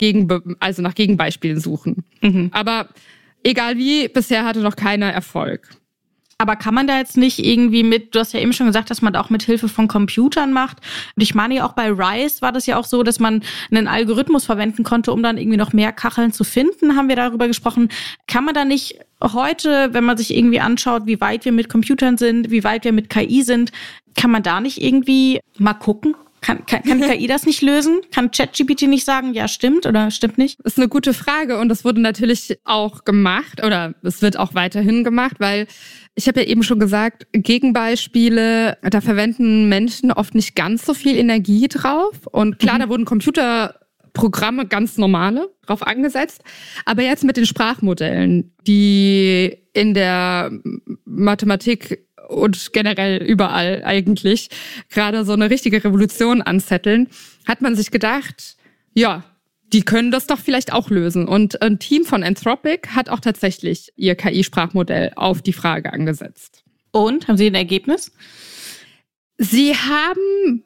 S3: Gegenbeispielen suchen. Mhm. Aber egal wie, bisher hatte noch keiner Erfolg.
S1: Aber kann man da jetzt nicht irgendwie du hast ja eben schon gesagt, dass man da auch mit Hilfe von Computern macht. Und ich meine ja auch bei Rise war das ja auch so, dass man einen Algorithmus verwenden konnte, um dann irgendwie noch mehr Kacheln zu finden, haben wir darüber gesprochen. Kann man da nicht heute, wenn man sich irgendwie anschaut, wie weit wir mit Computern sind, wie weit wir mit KI sind, kann man da nicht irgendwie mal gucken? Kann KI das nicht lösen? Kann ChatGPT nicht sagen, ja, stimmt oder stimmt nicht?
S3: Das ist eine gute Frage und das wurde natürlich auch gemacht oder es wird auch weiterhin gemacht, weil ich habe ja eben schon gesagt, Gegenbeispiele, da verwenden Menschen oft nicht ganz so viel Energie drauf. Und klar, da wurden Computerprogramme, ganz normale, drauf angesetzt. Aber jetzt mit den Sprachmodellen, die in der Mathematik und generell überall eigentlich gerade so eine richtige Revolution anzetteln, hat man sich gedacht, ja, die können das doch vielleicht auch lösen. Und ein Team von Anthropic hat auch tatsächlich ihr KI-Sprachmodell auf die Frage angesetzt.
S1: Und? Haben Sie ein Ergebnis?
S3: Sie haben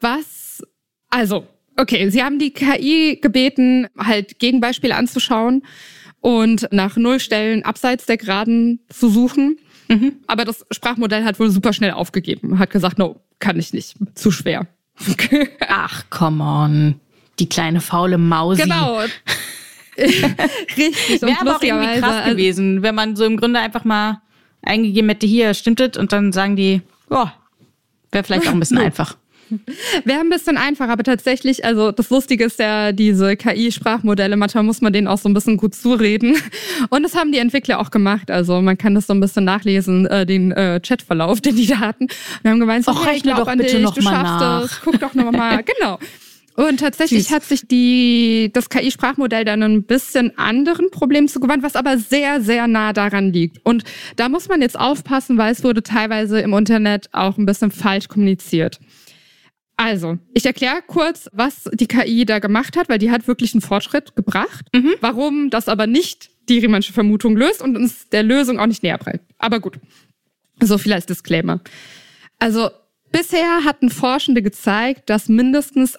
S3: sie haben die KI gebeten, halt Gegenbeispiele anzuschauen und nach Nullstellen abseits der Geraden zu suchen. Aber das Sprachmodell hat wohl super schnell aufgegeben. Hat gesagt, no, kann ich nicht. Zu schwer.
S1: Ach, come on. Die kleine faule Mausi.
S3: Genau. Richtig.
S1: Wäre aber auch irgendwie krass gewesen, wenn man so im Grunde einfach mal eingegeben hätte, hier, stimmt das? Und dann sagen die, wäre vielleicht auch ein bisschen einfach.
S3: Wäre ein bisschen einfach, aber tatsächlich, also das Lustige ist ja, diese KI-Sprachmodelle, manchmal muss man denen auch so ein bisschen gut zureden. Und das haben die Entwickler auch gemacht. Also man kann das so ein bisschen nachlesen, den Chatverlauf, den die da hatten. Und haben gemeint,
S1: rechne doch bitte noch mal nach.
S3: Guck doch noch mal, genau. Und tatsächlich hat sich das KI-Sprachmodell dann ein bisschen anderen Problemen zugewandt, was aber sehr, sehr nah daran liegt. Und da muss man jetzt aufpassen, weil es wurde teilweise im Internet auch ein bisschen falsch kommuniziert. Also, ich erkläre kurz, was die KI da gemacht hat, weil die hat wirklich einen Fortschritt gebracht. Warum das aber nicht die Riemannsche Vermutung löst und uns der Lösung auch nicht näher bringt. Aber gut, so viel als Disclaimer. Also, bisher hatten Forschende gezeigt, dass mindestens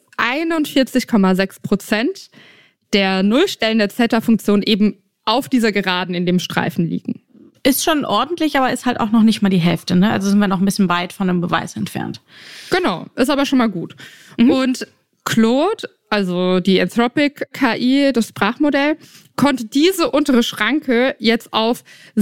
S3: 41,6% der Nullstellen der Zeta-Funktion eben auf dieser Geraden in dem Streifen liegen.
S1: Ist schon ordentlich, aber ist halt auch noch nicht mal die Hälfte, ne? Also sind wir noch ein bisschen weit von einem Beweis entfernt.
S3: Genau, ist aber schon mal gut. Und Claude, also die Anthropic KI, das Sprachmodell, konnte diese untere Schranke jetzt auf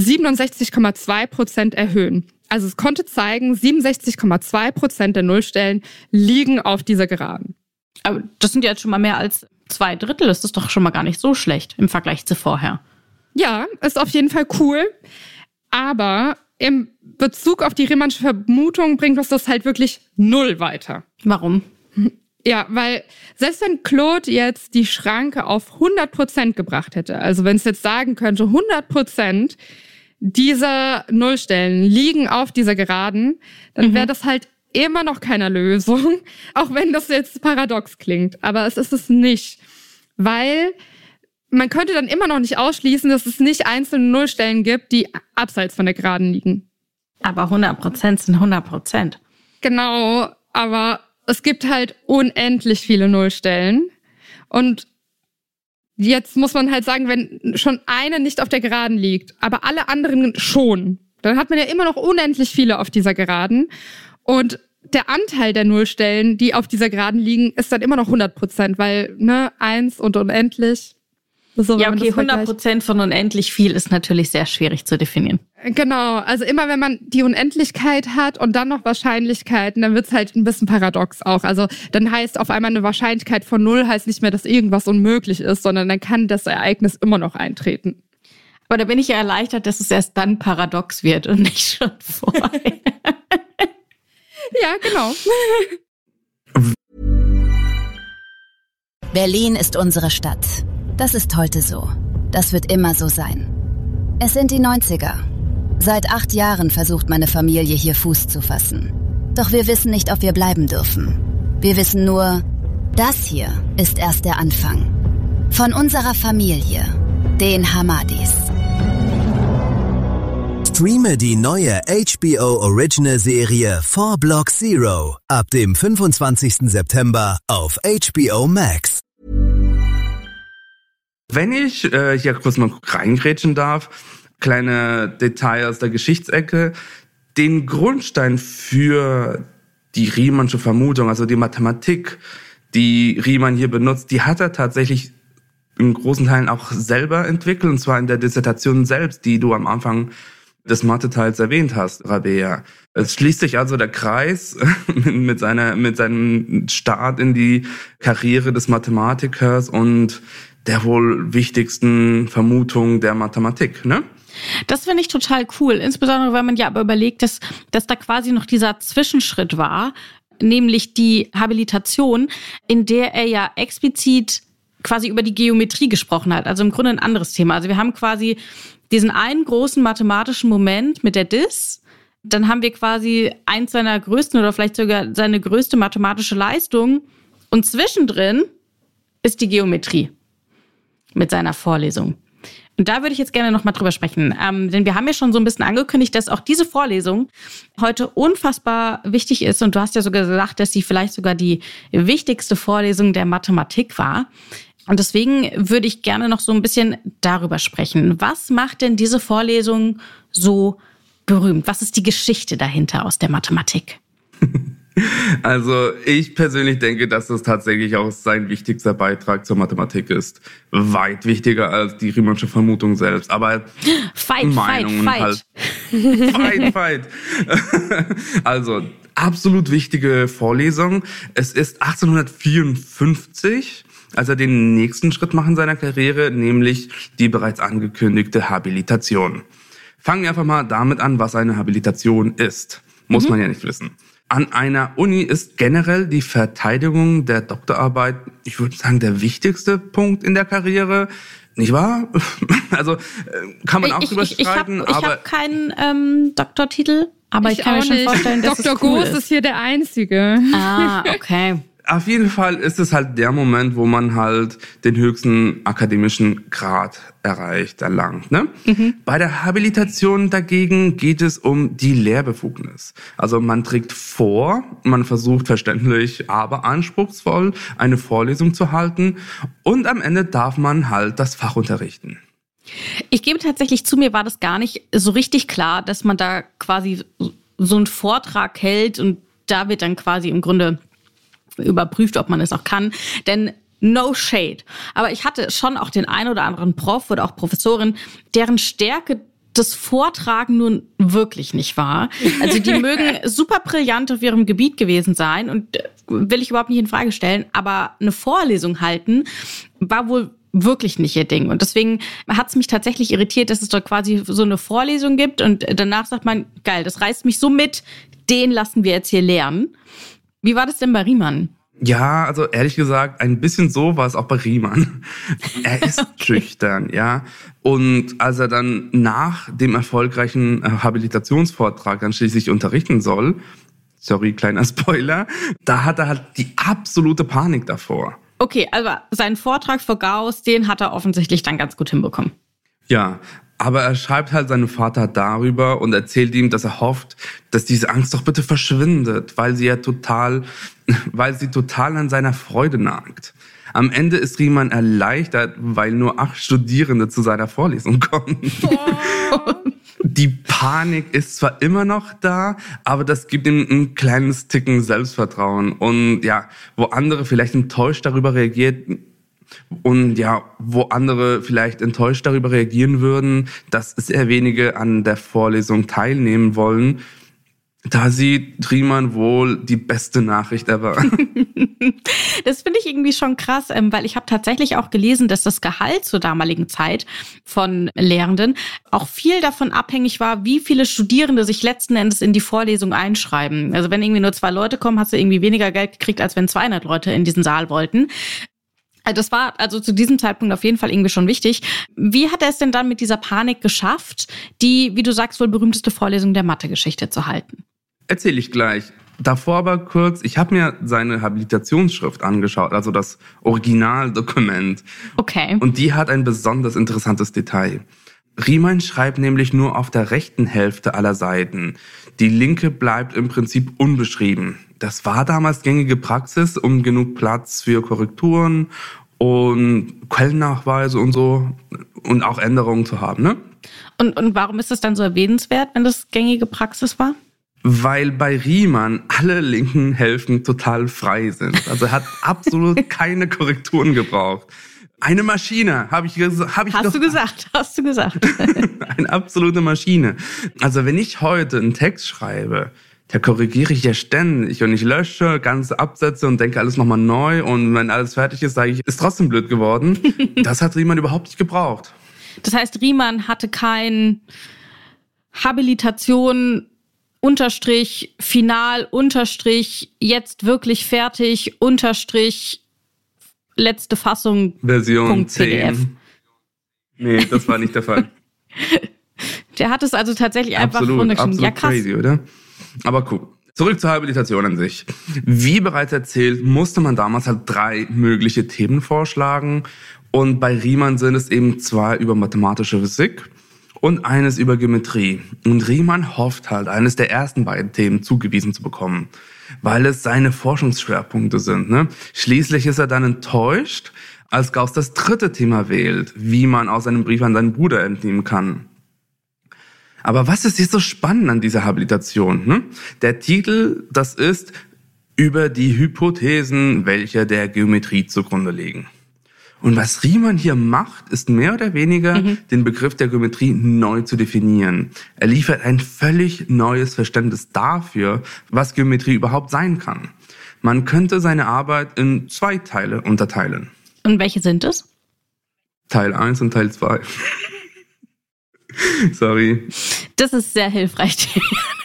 S3: 67,2% erhöhen. Also es konnte zeigen, 67,2% der Nullstellen liegen auf dieser Geraden.
S1: Aber das sind ja jetzt schon mal mehr als 2/3. Das ist doch schon mal gar nicht so schlecht im Vergleich zu vorher.
S3: Ja, ist auf jeden Fall cool. Aber im Bezug auf die Riemannsche Vermutung bringt uns das halt wirklich null weiter.
S1: Warum?
S3: Ja, weil selbst wenn Claude jetzt die Schranke auf 100% gebracht hätte, also wenn es jetzt sagen könnte, 100% dieser Nullstellen liegen auf dieser Geraden, dann wäre das halt immer noch keine Lösung, auch wenn das jetzt paradox klingt. Aber es ist es nicht, weil man könnte dann immer noch nicht ausschließen, dass es nicht einzelne Nullstellen gibt, die abseits von der Geraden liegen.
S1: Aber 100% sind 100%.
S3: Genau, aber es gibt halt unendlich viele Nullstellen. Und jetzt muss man halt sagen, wenn schon eine nicht auf der Geraden liegt, aber alle anderen schon, dann hat man ja immer noch unendlich viele auf dieser Geraden. Und der Anteil der Nullstellen, die auf dieser Geraden liegen, ist dann immer noch 100%, weil 1 und unendlich. So,
S1: ja, okay, 100% von unendlich viel ist natürlich sehr schwierig zu definieren.
S3: Genau, also immer wenn man die Unendlichkeit hat und dann noch Wahrscheinlichkeiten, dann wird's halt ein bisschen paradox auch. Also dann heißt auf einmal eine Wahrscheinlichkeit von 0 heißt nicht mehr, dass irgendwas unmöglich ist, sondern dann kann das Ereignis immer noch eintreten.
S1: Aber da bin ich ja erleichtert, dass es erst dann paradox wird und nicht schon vorher.
S3: Ja, genau.
S6: Berlin ist unsere Stadt. Das ist heute so. Das wird immer so sein. Es sind die 90er. Seit 8 Jahren versucht meine Familie hier Fuß zu fassen. Doch wir wissen nicht, ob wir bleiben dürfen. Wir wissen nur, das hier ist erst der Anfang. Von unserer Familie, den Hamadis.
S7: Streame die neue HBO Original Serie 4 Block Zero ab dem 25. September auf HBO Max.
S2: Wenn ich hier kurz mal reingrätschen darf, kleine Detail aus der Geschichtsecke. Den Grundstein für die Riemannsche Vermutung, also die Mathematik, die Riemann hier benutzt, die hat er tatsächlich in großen Teilen auch selber entwickelt, und zwar in der Dissertation selbst, die du am Anfang des Mathe-Teils erwähnt hast, Rabea. Es schließt sich also der Kreis mit seinem Start in die Karriere des Mathematikers und der wohl wichtigsten Vermutung der Mathematik, ne?
S1: Das finde ich total cool, insbesondere weil man ja aber überlegt, dass da quasi noch dieser Zwischenschritt war, nämlich die Habilitation, in der er ja explizit quasi über die Geometrie gesprochen hat, also im Grunde ein anderes Thema. Also wir haben quasi diesen einen großen mathematischen Moment mit der Dis, dann haben wir quasi eins seiner größten oder vielleicht sogar seine größte mathematische Leistung und zwischendrin ist die Geometrie mit seiner Vorlesung. Und da würde ich jetzt gerne noch mal drüber sprechen, denn wir haben ja schon so ein bisschen angekündigt, dass auch diese Vorlesung heute unfassbar wichtig ist. Und du hast ja sogar gesagt, dass sie vielleicht sogar die wichtigste Vorlesung der Mathematik war. Und deswegen würde ich gerne noch so ein bisschen darüber sprechen. Was macht denn diese Vorlesung so berühmt? Was ist die Geschichte dahinter aus der Mathematik?
S2: Also ich persönlich denke, dass das tatsächlich auch sein wichtigster Beitrag zur Mathematik ist. Weit wichtiger als die Riemannsche Vermutung selbst. Aber
S1: Fight.
S2: Also absolut wichtige Vorlesung. Es ist 1854, als er den nächsten Schritt macht in seiner Karriere, nämlich die bereits angekündigte Habilitation. Fangen wir einfach mal damit an, was eine Habilitation ist. Muss man ja nicht wissen. An einer Uni ist generell die Verteidigung der Doktorarbeit, ich würde sagen, der wichtigste Punkt in der Karriere. Nicht wahr? Also kann man auch drüber streiten.
S1: Ich habe keinen Doktortitel, aber ich kann mir schon vorstellen, dass
S3: Dr.
S1: es cool
S3: Goos ist hier der Einzige.
S1: Ah, okay.
S2: Auf jeden Fall ist es halt der Moment, wo man halt den höchsten akademischen Grad erlangt. Ne? Bei der Habilitation dagegen geht es um die Lehrbefugnis. Also man trägt vor, man versucht verständlich, aber anspruchsvoll eine Vorlesung zu halten und am Ende darf man halt das Fach unterrichten.
S1: Ich gebe tatsächlich zu, mir war das gar nicht so richtig klar, dass man da quasi so einen Vortrag hält und da wird dann quasi im Grunde überprüft, ob man es auch kann, denn no shade. Aber ich hatte schon auch den einen oder anderen Prof oder auch Professorin, deren Stärke das Vortragen nun wirklich nicht war. Also die mögen super brillant auf ihrem Gebiet gewesen sein und will ich überhaupt nicht in Frage stellen, aber eine Vorlesung halten war wohl wirklich nicht ihr Ding. Und deswegen hat es mich tatsächlich irritiert, dass es dort quasi so eine Vorlesung gibt und danach sagt man, geil, das reißt mich so mit, den lassen wir jetzt hier lernen. Wie war das denn bei Riemann?
S2: Ja, also ehrlich gesagt, ein bisschen so war es auch bei Riemann. Er ist schüchtern, ja. Und als er dann nach dem erfolgreichen Habilitationsvortrag dann schließlich unterrichten soll, sorry, kleiner Spoiler, da hat er halt die absolute Panik davor.
S1: Okay, also seinen Vortrag vor Gauss, den hat er offensichtlich dann ganz gut hinbekommen.
S2: Ja, aber er schreibt halt seinem Vater darüber und erzählt ihm, dass er hofft, dass diese Angst doch bitte verschwindet, weil sie total an seiner Freude nagt. Am Ende ist Riemann erleichtert, weil nur 8 Studierende zu seiner Vorlesung kommen. Oh. Die Panik ist zwar immer noch da, aber das gibt ihm ein kleines Ticken Selbstvertrauen. Und ja, wo andere vielleicht enttäuscht darüber reagieren würden, dass sehr wenige an der Vorlesung teilnehmen wollen, da sieht Riemann wohl die beste Nachricht ever.
S1: Das finde ich irgendwie schon krass, weil ich habe tatsächlich auch gelesen, dass das Gehalt zur damaligen Zeit von Lehrenden auch viel davon abhängig war, wie viele Studierende sich letzten Endes in die Vorlesung einschreiben. Also wenn irgendwie nur 2 Leute kommen, hast du irgendwie weniger Geld gekriegt, als wenn 200 Leute in diesen Saal wollten. Das war also zu diesem Zeitpunkt auf jeden Fall irgendwie schon wichtig. Wie hat er es denn dann mit dieser Panik geschafft, die, wie du sagst, wohl berühmteste Vorlesung der Mathegeschichte zu halten?
S2: Erzähle ich gleich. Davor aber kurz, ich habe mir seine Habilitationsschrift angeschaut, also das Originaldokument.
S1: Okay.
S2: Und die hat ein besonders interessantes Detail. Riemann schreibt nämlich nur auf der rechten Hälfte aller Seiten. Die linke bleibt im Prinzip unbeschrieben. Das war damals gängige Praxis, um genug Platz für Korrekturen und Quellennachweise und so und auch Änderungen zu haben, ne?
S1: Und warum ist das dann so erwähnenswert, wenn das gängige Praxis war?
S2: Weil bei Riemann alle linken Hälften total frei sind. Also er hat absolut keine Korrekturen gebraucht. Eine Maschine, hast du gesagt. Eine absolute Maschine. Also wenn ich heute einen Text schreibe, da korrigiere ich ja ständig und ich lösche ganze Absätze und denke alles nochmal neu und wenn alles fertig ist, sage ich, ist trotzdem blöd geworden. Das hat Riemann überhaupt nicht gebraucht.
S1: Das heißt, Riemann hatte kein Habilitation Unterstrich, final, Unterstrich, jetzt wirklich fertig, Unterstrich, letzte Fassung,
S2: Version 10. Nee, das war nicht der Fall.
S1: Der hat es also tatsächlich einfach runtergeschrieben.
S2: Absolut, ja, krass. Crazy, oder? Aber cool. Zurück zur Habilitation an sich. Wie bereits erzählt, musste man damals halt 3 mögliche Themen vorschlagen. Und bei Riemann sind es eben 2 über mathematische Physik und eines über Geometrie. Und Riemann hofft halt, eines der ersten beiden Themen zugewiesen zu bekommen, weil es seine Forschungsschwerpunkte sind. Ne? Schließlich ist er dann enttäuscht, als Gauß das 3. Thema wählt, wie man aus einem Brief an seinen Bruder entnehmen kann. Aber was ist jetzt so spannend an dieser Habilitation? Ne? Der Titel, das ist über die Hypothesen, welche der Geometrie zugrunde liegen. Und was Riemann hier macht, ist mehr oder weniger den Begriff der Geometrie neu zu definieren. Er liefert ein völlig neues Verständnis dafür, was Geometrie überhaupt sein kann. Man könnte seine Arbeit in 2 Teile unterteilen.
S1: Und welche sind es?
S2: Teil 1 und Teil 2. Sorry.
S1: Das ist sehr hilfreich.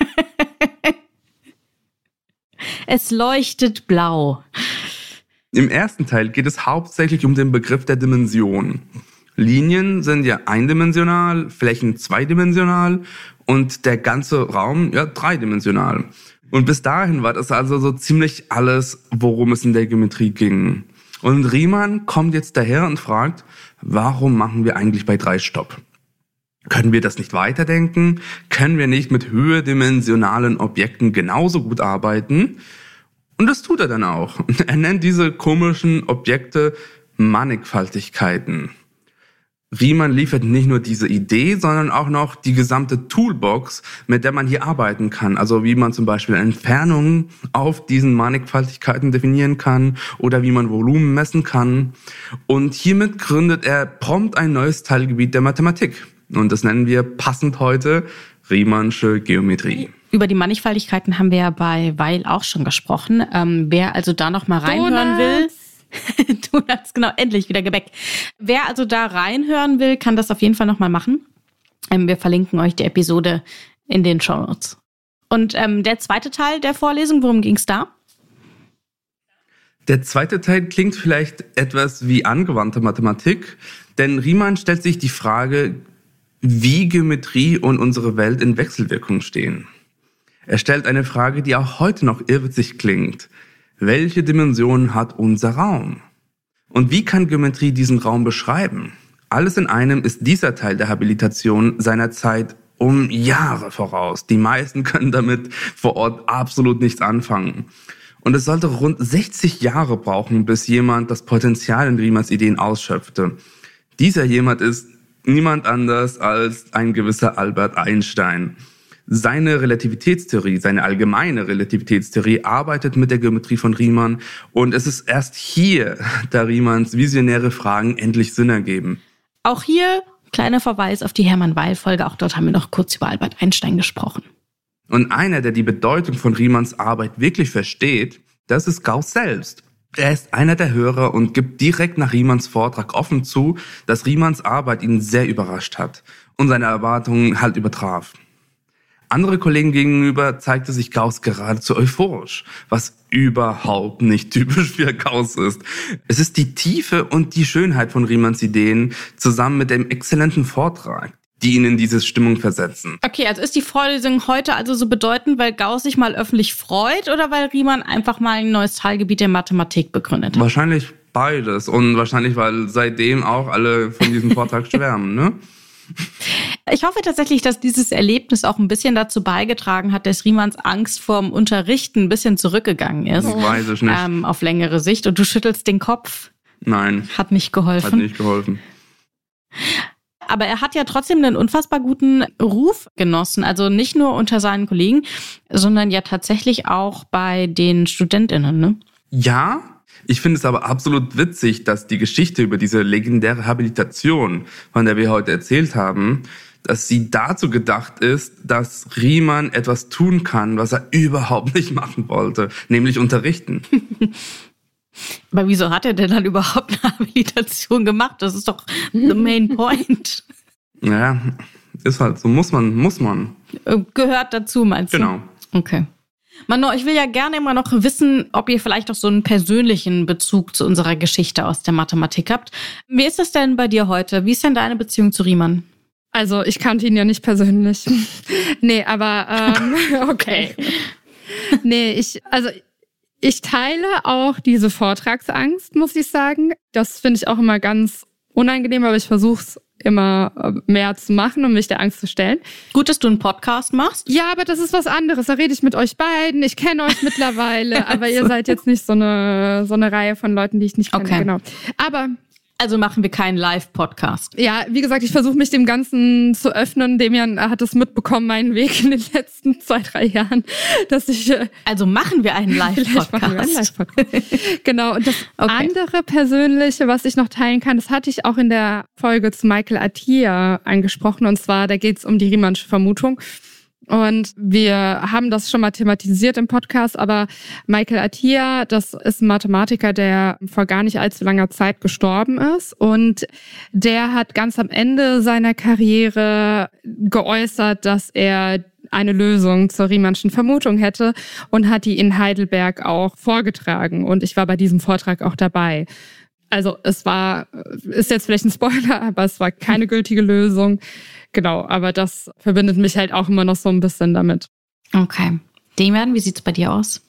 S1: Es leuchtet blau.
S2: Im ersten Teil geht es hauptsächlich um den Begriff der Dimension. Linien sind ja eindimensional, Flächen zweidimensional und der ganze Raum ja dreidimensional. Und bis dahin war das also so ziemlich alles, worum es in der Geometrie ging. Und Riemann kommt jetzt daher und fragt, warum machen wir eigentlich bei 3 Stopp? Können wir das nicht weiterdenken? Können wir nicht mit höherdimensionalen Objekten genauso gut arbeiten? Und das tut er dann auch. Er nennt diese komischen Objekte Mannigfaltigkeiten. Riemann liefert nicht nur diese Idee, sondern auch noch die gesamte Toolbox, mit der man hier arbeiten kann. Also wie man zum Beispiel Entfernungen auf diesen Mannigfaltigkeiten definieren kann oder wie man Volumen messen kann. Und hiermit gründet er prompt ein neues Teilgebiet der Mathematik. Und das nennen wir passend heute Riemannsche Geometrie.
S1: Über die Mannigfaltigkeiten haben wir ja bei Weil auch schon gesprochen. Wer also da noch mal reinhören will, Donuts, genau, endlich wieder Gebäck. Wer also da reinhören will, kann das auf jeden Fall noch mal machen. Wir verlinken euch die Episode in den Shownotes. Und der zweite Teil der Vorlesung, worum ging es da?
S2: Der zweite Teil klingt vielleicht etwas wie angewandte Mathematik, denn Riemann stellt sich die Frage, wie Geometrie und unsere Welt in Wechselwirkung stehen. Er stellt eine Frage, die auch heute noch irrwitzig klingt. Welche Dimensionen hat unser Raum? Und wie kann Geometrie diesen Raum beschreiben? Alles in einem ist dieser Teil der Habilitation seiner Zeit um Jahre voraus. Die meisten können damit vor Ort absolut nichts anfangen. Und es sollte rund 60 Jahre brauchen, bis jemand das Potenzial in Riemanns Ideen ausschöpfte. Dieser jemand ist niemand anders als ein gewisser Albert Einstein. Seine Relativitätstheorie, seine allgemeine Relativitätstheorie arbeitet mit der Geometrie von Riemann und es ist erst hier, da Riemanns visionäre Fragen endlich Sinn ergeben.
S1: Auch hier kleiner Verweis auf die Hermann-Weil-Folge, auch dort haben wir noch kurz über Albert Einstein gesprochen.
S2: Und einer, der die Bedeutung von Riemanns Arbeit wirklich versteht, das ist Gauß selbst. Er ist einer der Hörer und gibt direkt nach Riemanns Vortrag offen zu, dass Riemanns Arbeit ihn sehr überrascht hat und seine Erwartungen halt übertraf. Andere Kollegen gegenüber zeigte sich Gauß geradezu euphorisch, was überhaupt nicht typisch für Gauß ist. Es ist die Tiefe und die Schönheit von Riemanns Ideen zusammen mit dem exzellenten Vortrag, die ihn in diese Stimmung versetzen.
S1: Okay, also ist die Vorlesung heute also so bedeutend, weil Gauß sich mal öffentlich freut oder weil Riemann einfach mal ein neues Teilgebiet der Mathematik begründet hat?
S2: Wahrscheinlich beides und wahrscheinlich, weil seitdem auch alle von diesem Vortrag schwärmen, ne?
S1: Ich hoffe tatsächlich, dass dieses Erlebnis auch ein bisschen dazu beigetragen hat, dass Riemanns Angst vorm Unterrichten ein bisschen zurückgegangen ist.
S2: Das weiß ich nicht.
S1: Auf längere Sicht. Und du schüttelst den Kopf.
S2: Nein.
S1: Hat nicht geholfen.
S2: Hat nicht geholfen.
S1: aber er hat ja trotzdem einen unfassbar guten Ruf genossen. Also nicht nur unter seinen Kollegen, sondern ja tatsächlich auch bei den StudentInnen, ne?
S2: Ja, ich finde es aber absolut witzig, dass die Geschichte über diese legendäre Habilitation, von der wir heute erzählt haben, dass sie dazu gedacht ist, dass Riemann etwas tun kann, was er überhaupt nicht machen wollte, nämlich unterrichten.
S1: Aber wieso hat er denn dann überhaupt eine Habilitation gemacht? Das ist doch the main point.
S2: Ja, ist halt so, muss man.
S1: Gehört dazu, meinst du?
S2: Genau.
S1: Okay. Mano, ich will ja gerne immer noch wissen, ob ihr vielleicht auch so einen persönlichen Bezug zu unserer Geschichte aus der Mathematik habt. Wie ist das denn bei dir heute? Wie ist denn deine Beziehung zu Riemann?
S3: Also ich kannte ihn ja nicht persönlich. Nee, aber okay. Nee, ich teile auch diese Vortragsangst, muss ich sagen. Das finde ich auch immer ganz unangenehm, aber ich versuche es immer mehr zu machen, um mich der Angst zu stellen.
S1: Gut, dass du einen Podcast machst.
S3: Ja, aber das ist was anderes. Da rede ich mit euch beiden. Ich kenne euch mittlerweile, aber ihr seid jetzt nicht so eine Reihe von Leuten, die ich nicht kenne.
S1: Okay.
S3: Genau. Aber
S1: also machen wir keinen Live-Podcast.
S3: ja, wie gesagt, ich versuche mich dem Ganzen zu öffnen. Demian hat es mitbekommen, meinen Weg in den letzten 2-3 Jahren, dass ich...
S1: Also machen wir einen
S3: Vielleicht machen wir einen
S1: Live-Podcast.
S3: Live-Podcast. Genau. Und das
S1: Okay.
S3: andere Persönliche, was ich noch teilen kann, das hatte ich auch in der Folge zu Michael Atiyah angesprochen. Und zwar, da geht es um die Riemannsche Vermutung. Und wir haben das schon mal thematisiert im Podcast, aber Michael Atiyah, das ist ein Mathematiker, der vor gar nicht allzu langer Zeit gestorben ist. Und der hat ganz am Ende seiner Karriere geäußert, dass er eine Lösung zur Riemannschen Vermutung hätte und hat die in Heidelberg auch vorgetragen. Und ich war bei diesem Vortrag auch dabei. Also ist jetzt vielleicht ein Spoiler, aber es war keine gültige Lösung. Genau, aber das verbindet mich halt auch immer noch so ein bisschen damit.
S1: Okay. Demian, wie sieht's bei dir aus?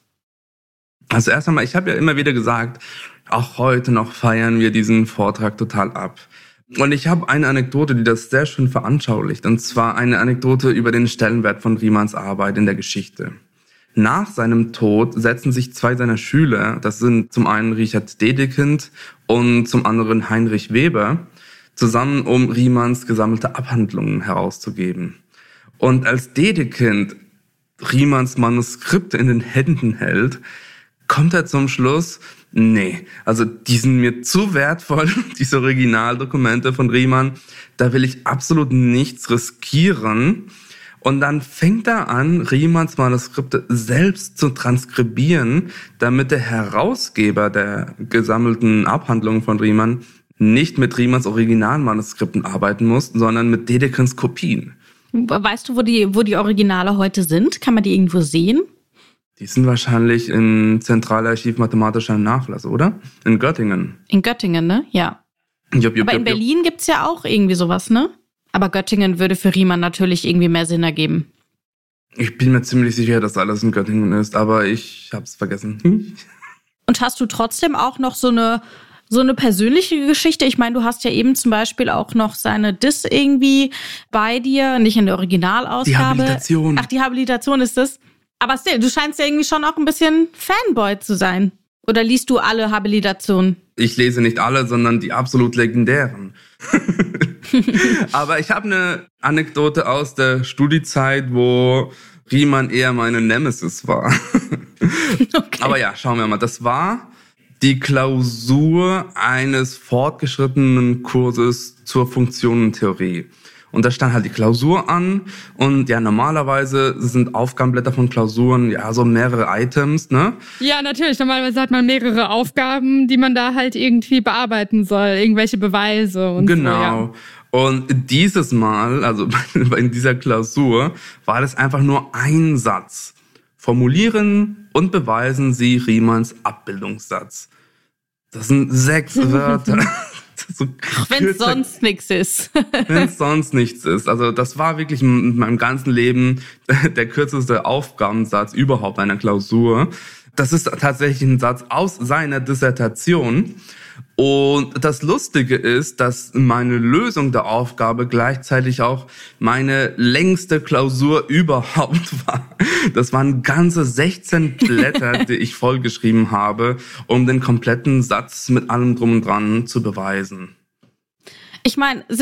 S2: Also erst einmal, ich habe ja immer wieder gesagt, auch heute noch feiern wir diesen Vortrag total ab. Und ich habe eine Anekdote, die das sehr schön veranschaulicht. Und zwar eine Anekdote über den Stellenwert von Riemanns Arbeit in der Geschichte. Nach seinem Tod setzen sich 2 seiner Schüler, das sind zum einen Richard Dedekind und zum anderen Heinrich Weber, zusammen, um Riemanns gesammelte Abhandlungen herauszugeben. Und als Dedekind Riemanns Manuskripte in den Händen hält, kommt er zum Schluss, nee, also die sind mir zu wertvoll, diese Originaldokumente von Riemann, da will ich absolut nichts riskieren. Und dann fängt er an, Riemanns Manuskripte selbst zu transkribieren, damit der Herausgeber der gesammelten Abhandlungen von Riemann nicht mit Riemanns Originalmanuskripten arbeiten muss, sondern mit Dedekins Kopien.
S1: Weißt du, wo die Originale heute sind? Kann man die irgendwo sehen?
S2: Die sind wahrscheinlich im Zentralarchiv Mathematischer Nachlass, oder? In Göttingen.
S1: In Göttingen, ne? Ja. Aber in Berlin gibt's ja auch irgendwie sowas, ne? Aber Göttingen würde für Riemann natürlich irgendwie mehr Sinn ergeben.
S2: Ich bin mir ziemlich sicher, dass alles in Göttingen ist, aber ich hab's vergessen.
S1: Und hast du trotzdem auch noch so eine persönliche Geschichte? Ich meine, du hast ja eben zum Beispiel auch noch seine Diss irgendwie bei dir, nicht in der Originalausgabe.
S2: Die Habilitation.
S1: Ach, die Habilitation ist das. Aber still, du scheinst ja irgendwie schon auch ein bisschen Fanboy zu sein. Oder liest du alle Habilitationen?
S2: Ich lese nicht alle, sondern die absolut legendären. Aber ich habe eine Anekdote aus der Studiezeit, wo Riemann eher meine Nemesis war.
S1: Okay.
S2: Aber ja, schauen wir mal. Das war die Klausur eines fortgeschrittenen Kurses zur Funktionentheorie. Und da stand halt die Klausur an und ja, normalerweise sind Aufgabenblätter von Klausuren ja so mehrere Items, ne?
S3: Ja, natürlich. Normalerweise hat man mehrere Aufgaben, die man da halt irgendwie bearbeiten soll. Irgendwelche Beweise und
S2: genau.
S3: so, ja.
S2: Und dieses Mal, also in dieser Klausur, war das einfach nur ein Satz. Formulieren und beweisen Sie Riemanns Abbildungssatz. Das sind 6 Wörter. So
S1: wenn es sonst nichts ist.
S2: Wenn es sonst nichts ist. Also das war wirklich in meinem ganzen Leben der kürzeste Aufgabensatz überhaupt einer Klausur. Das ist tatsächlich ein Satz aus seiner Dissertation. Und das Lustige ist, dass meine Lösung der Aufgabe gleichzeitig auch meine längste Klausur überhaupt war. Das waren ganze 16 Blätter, die ich vollgeschrieben habe, um den kompletten Satz mit allem drum und dran zu beweisen.
S1: Ich meine,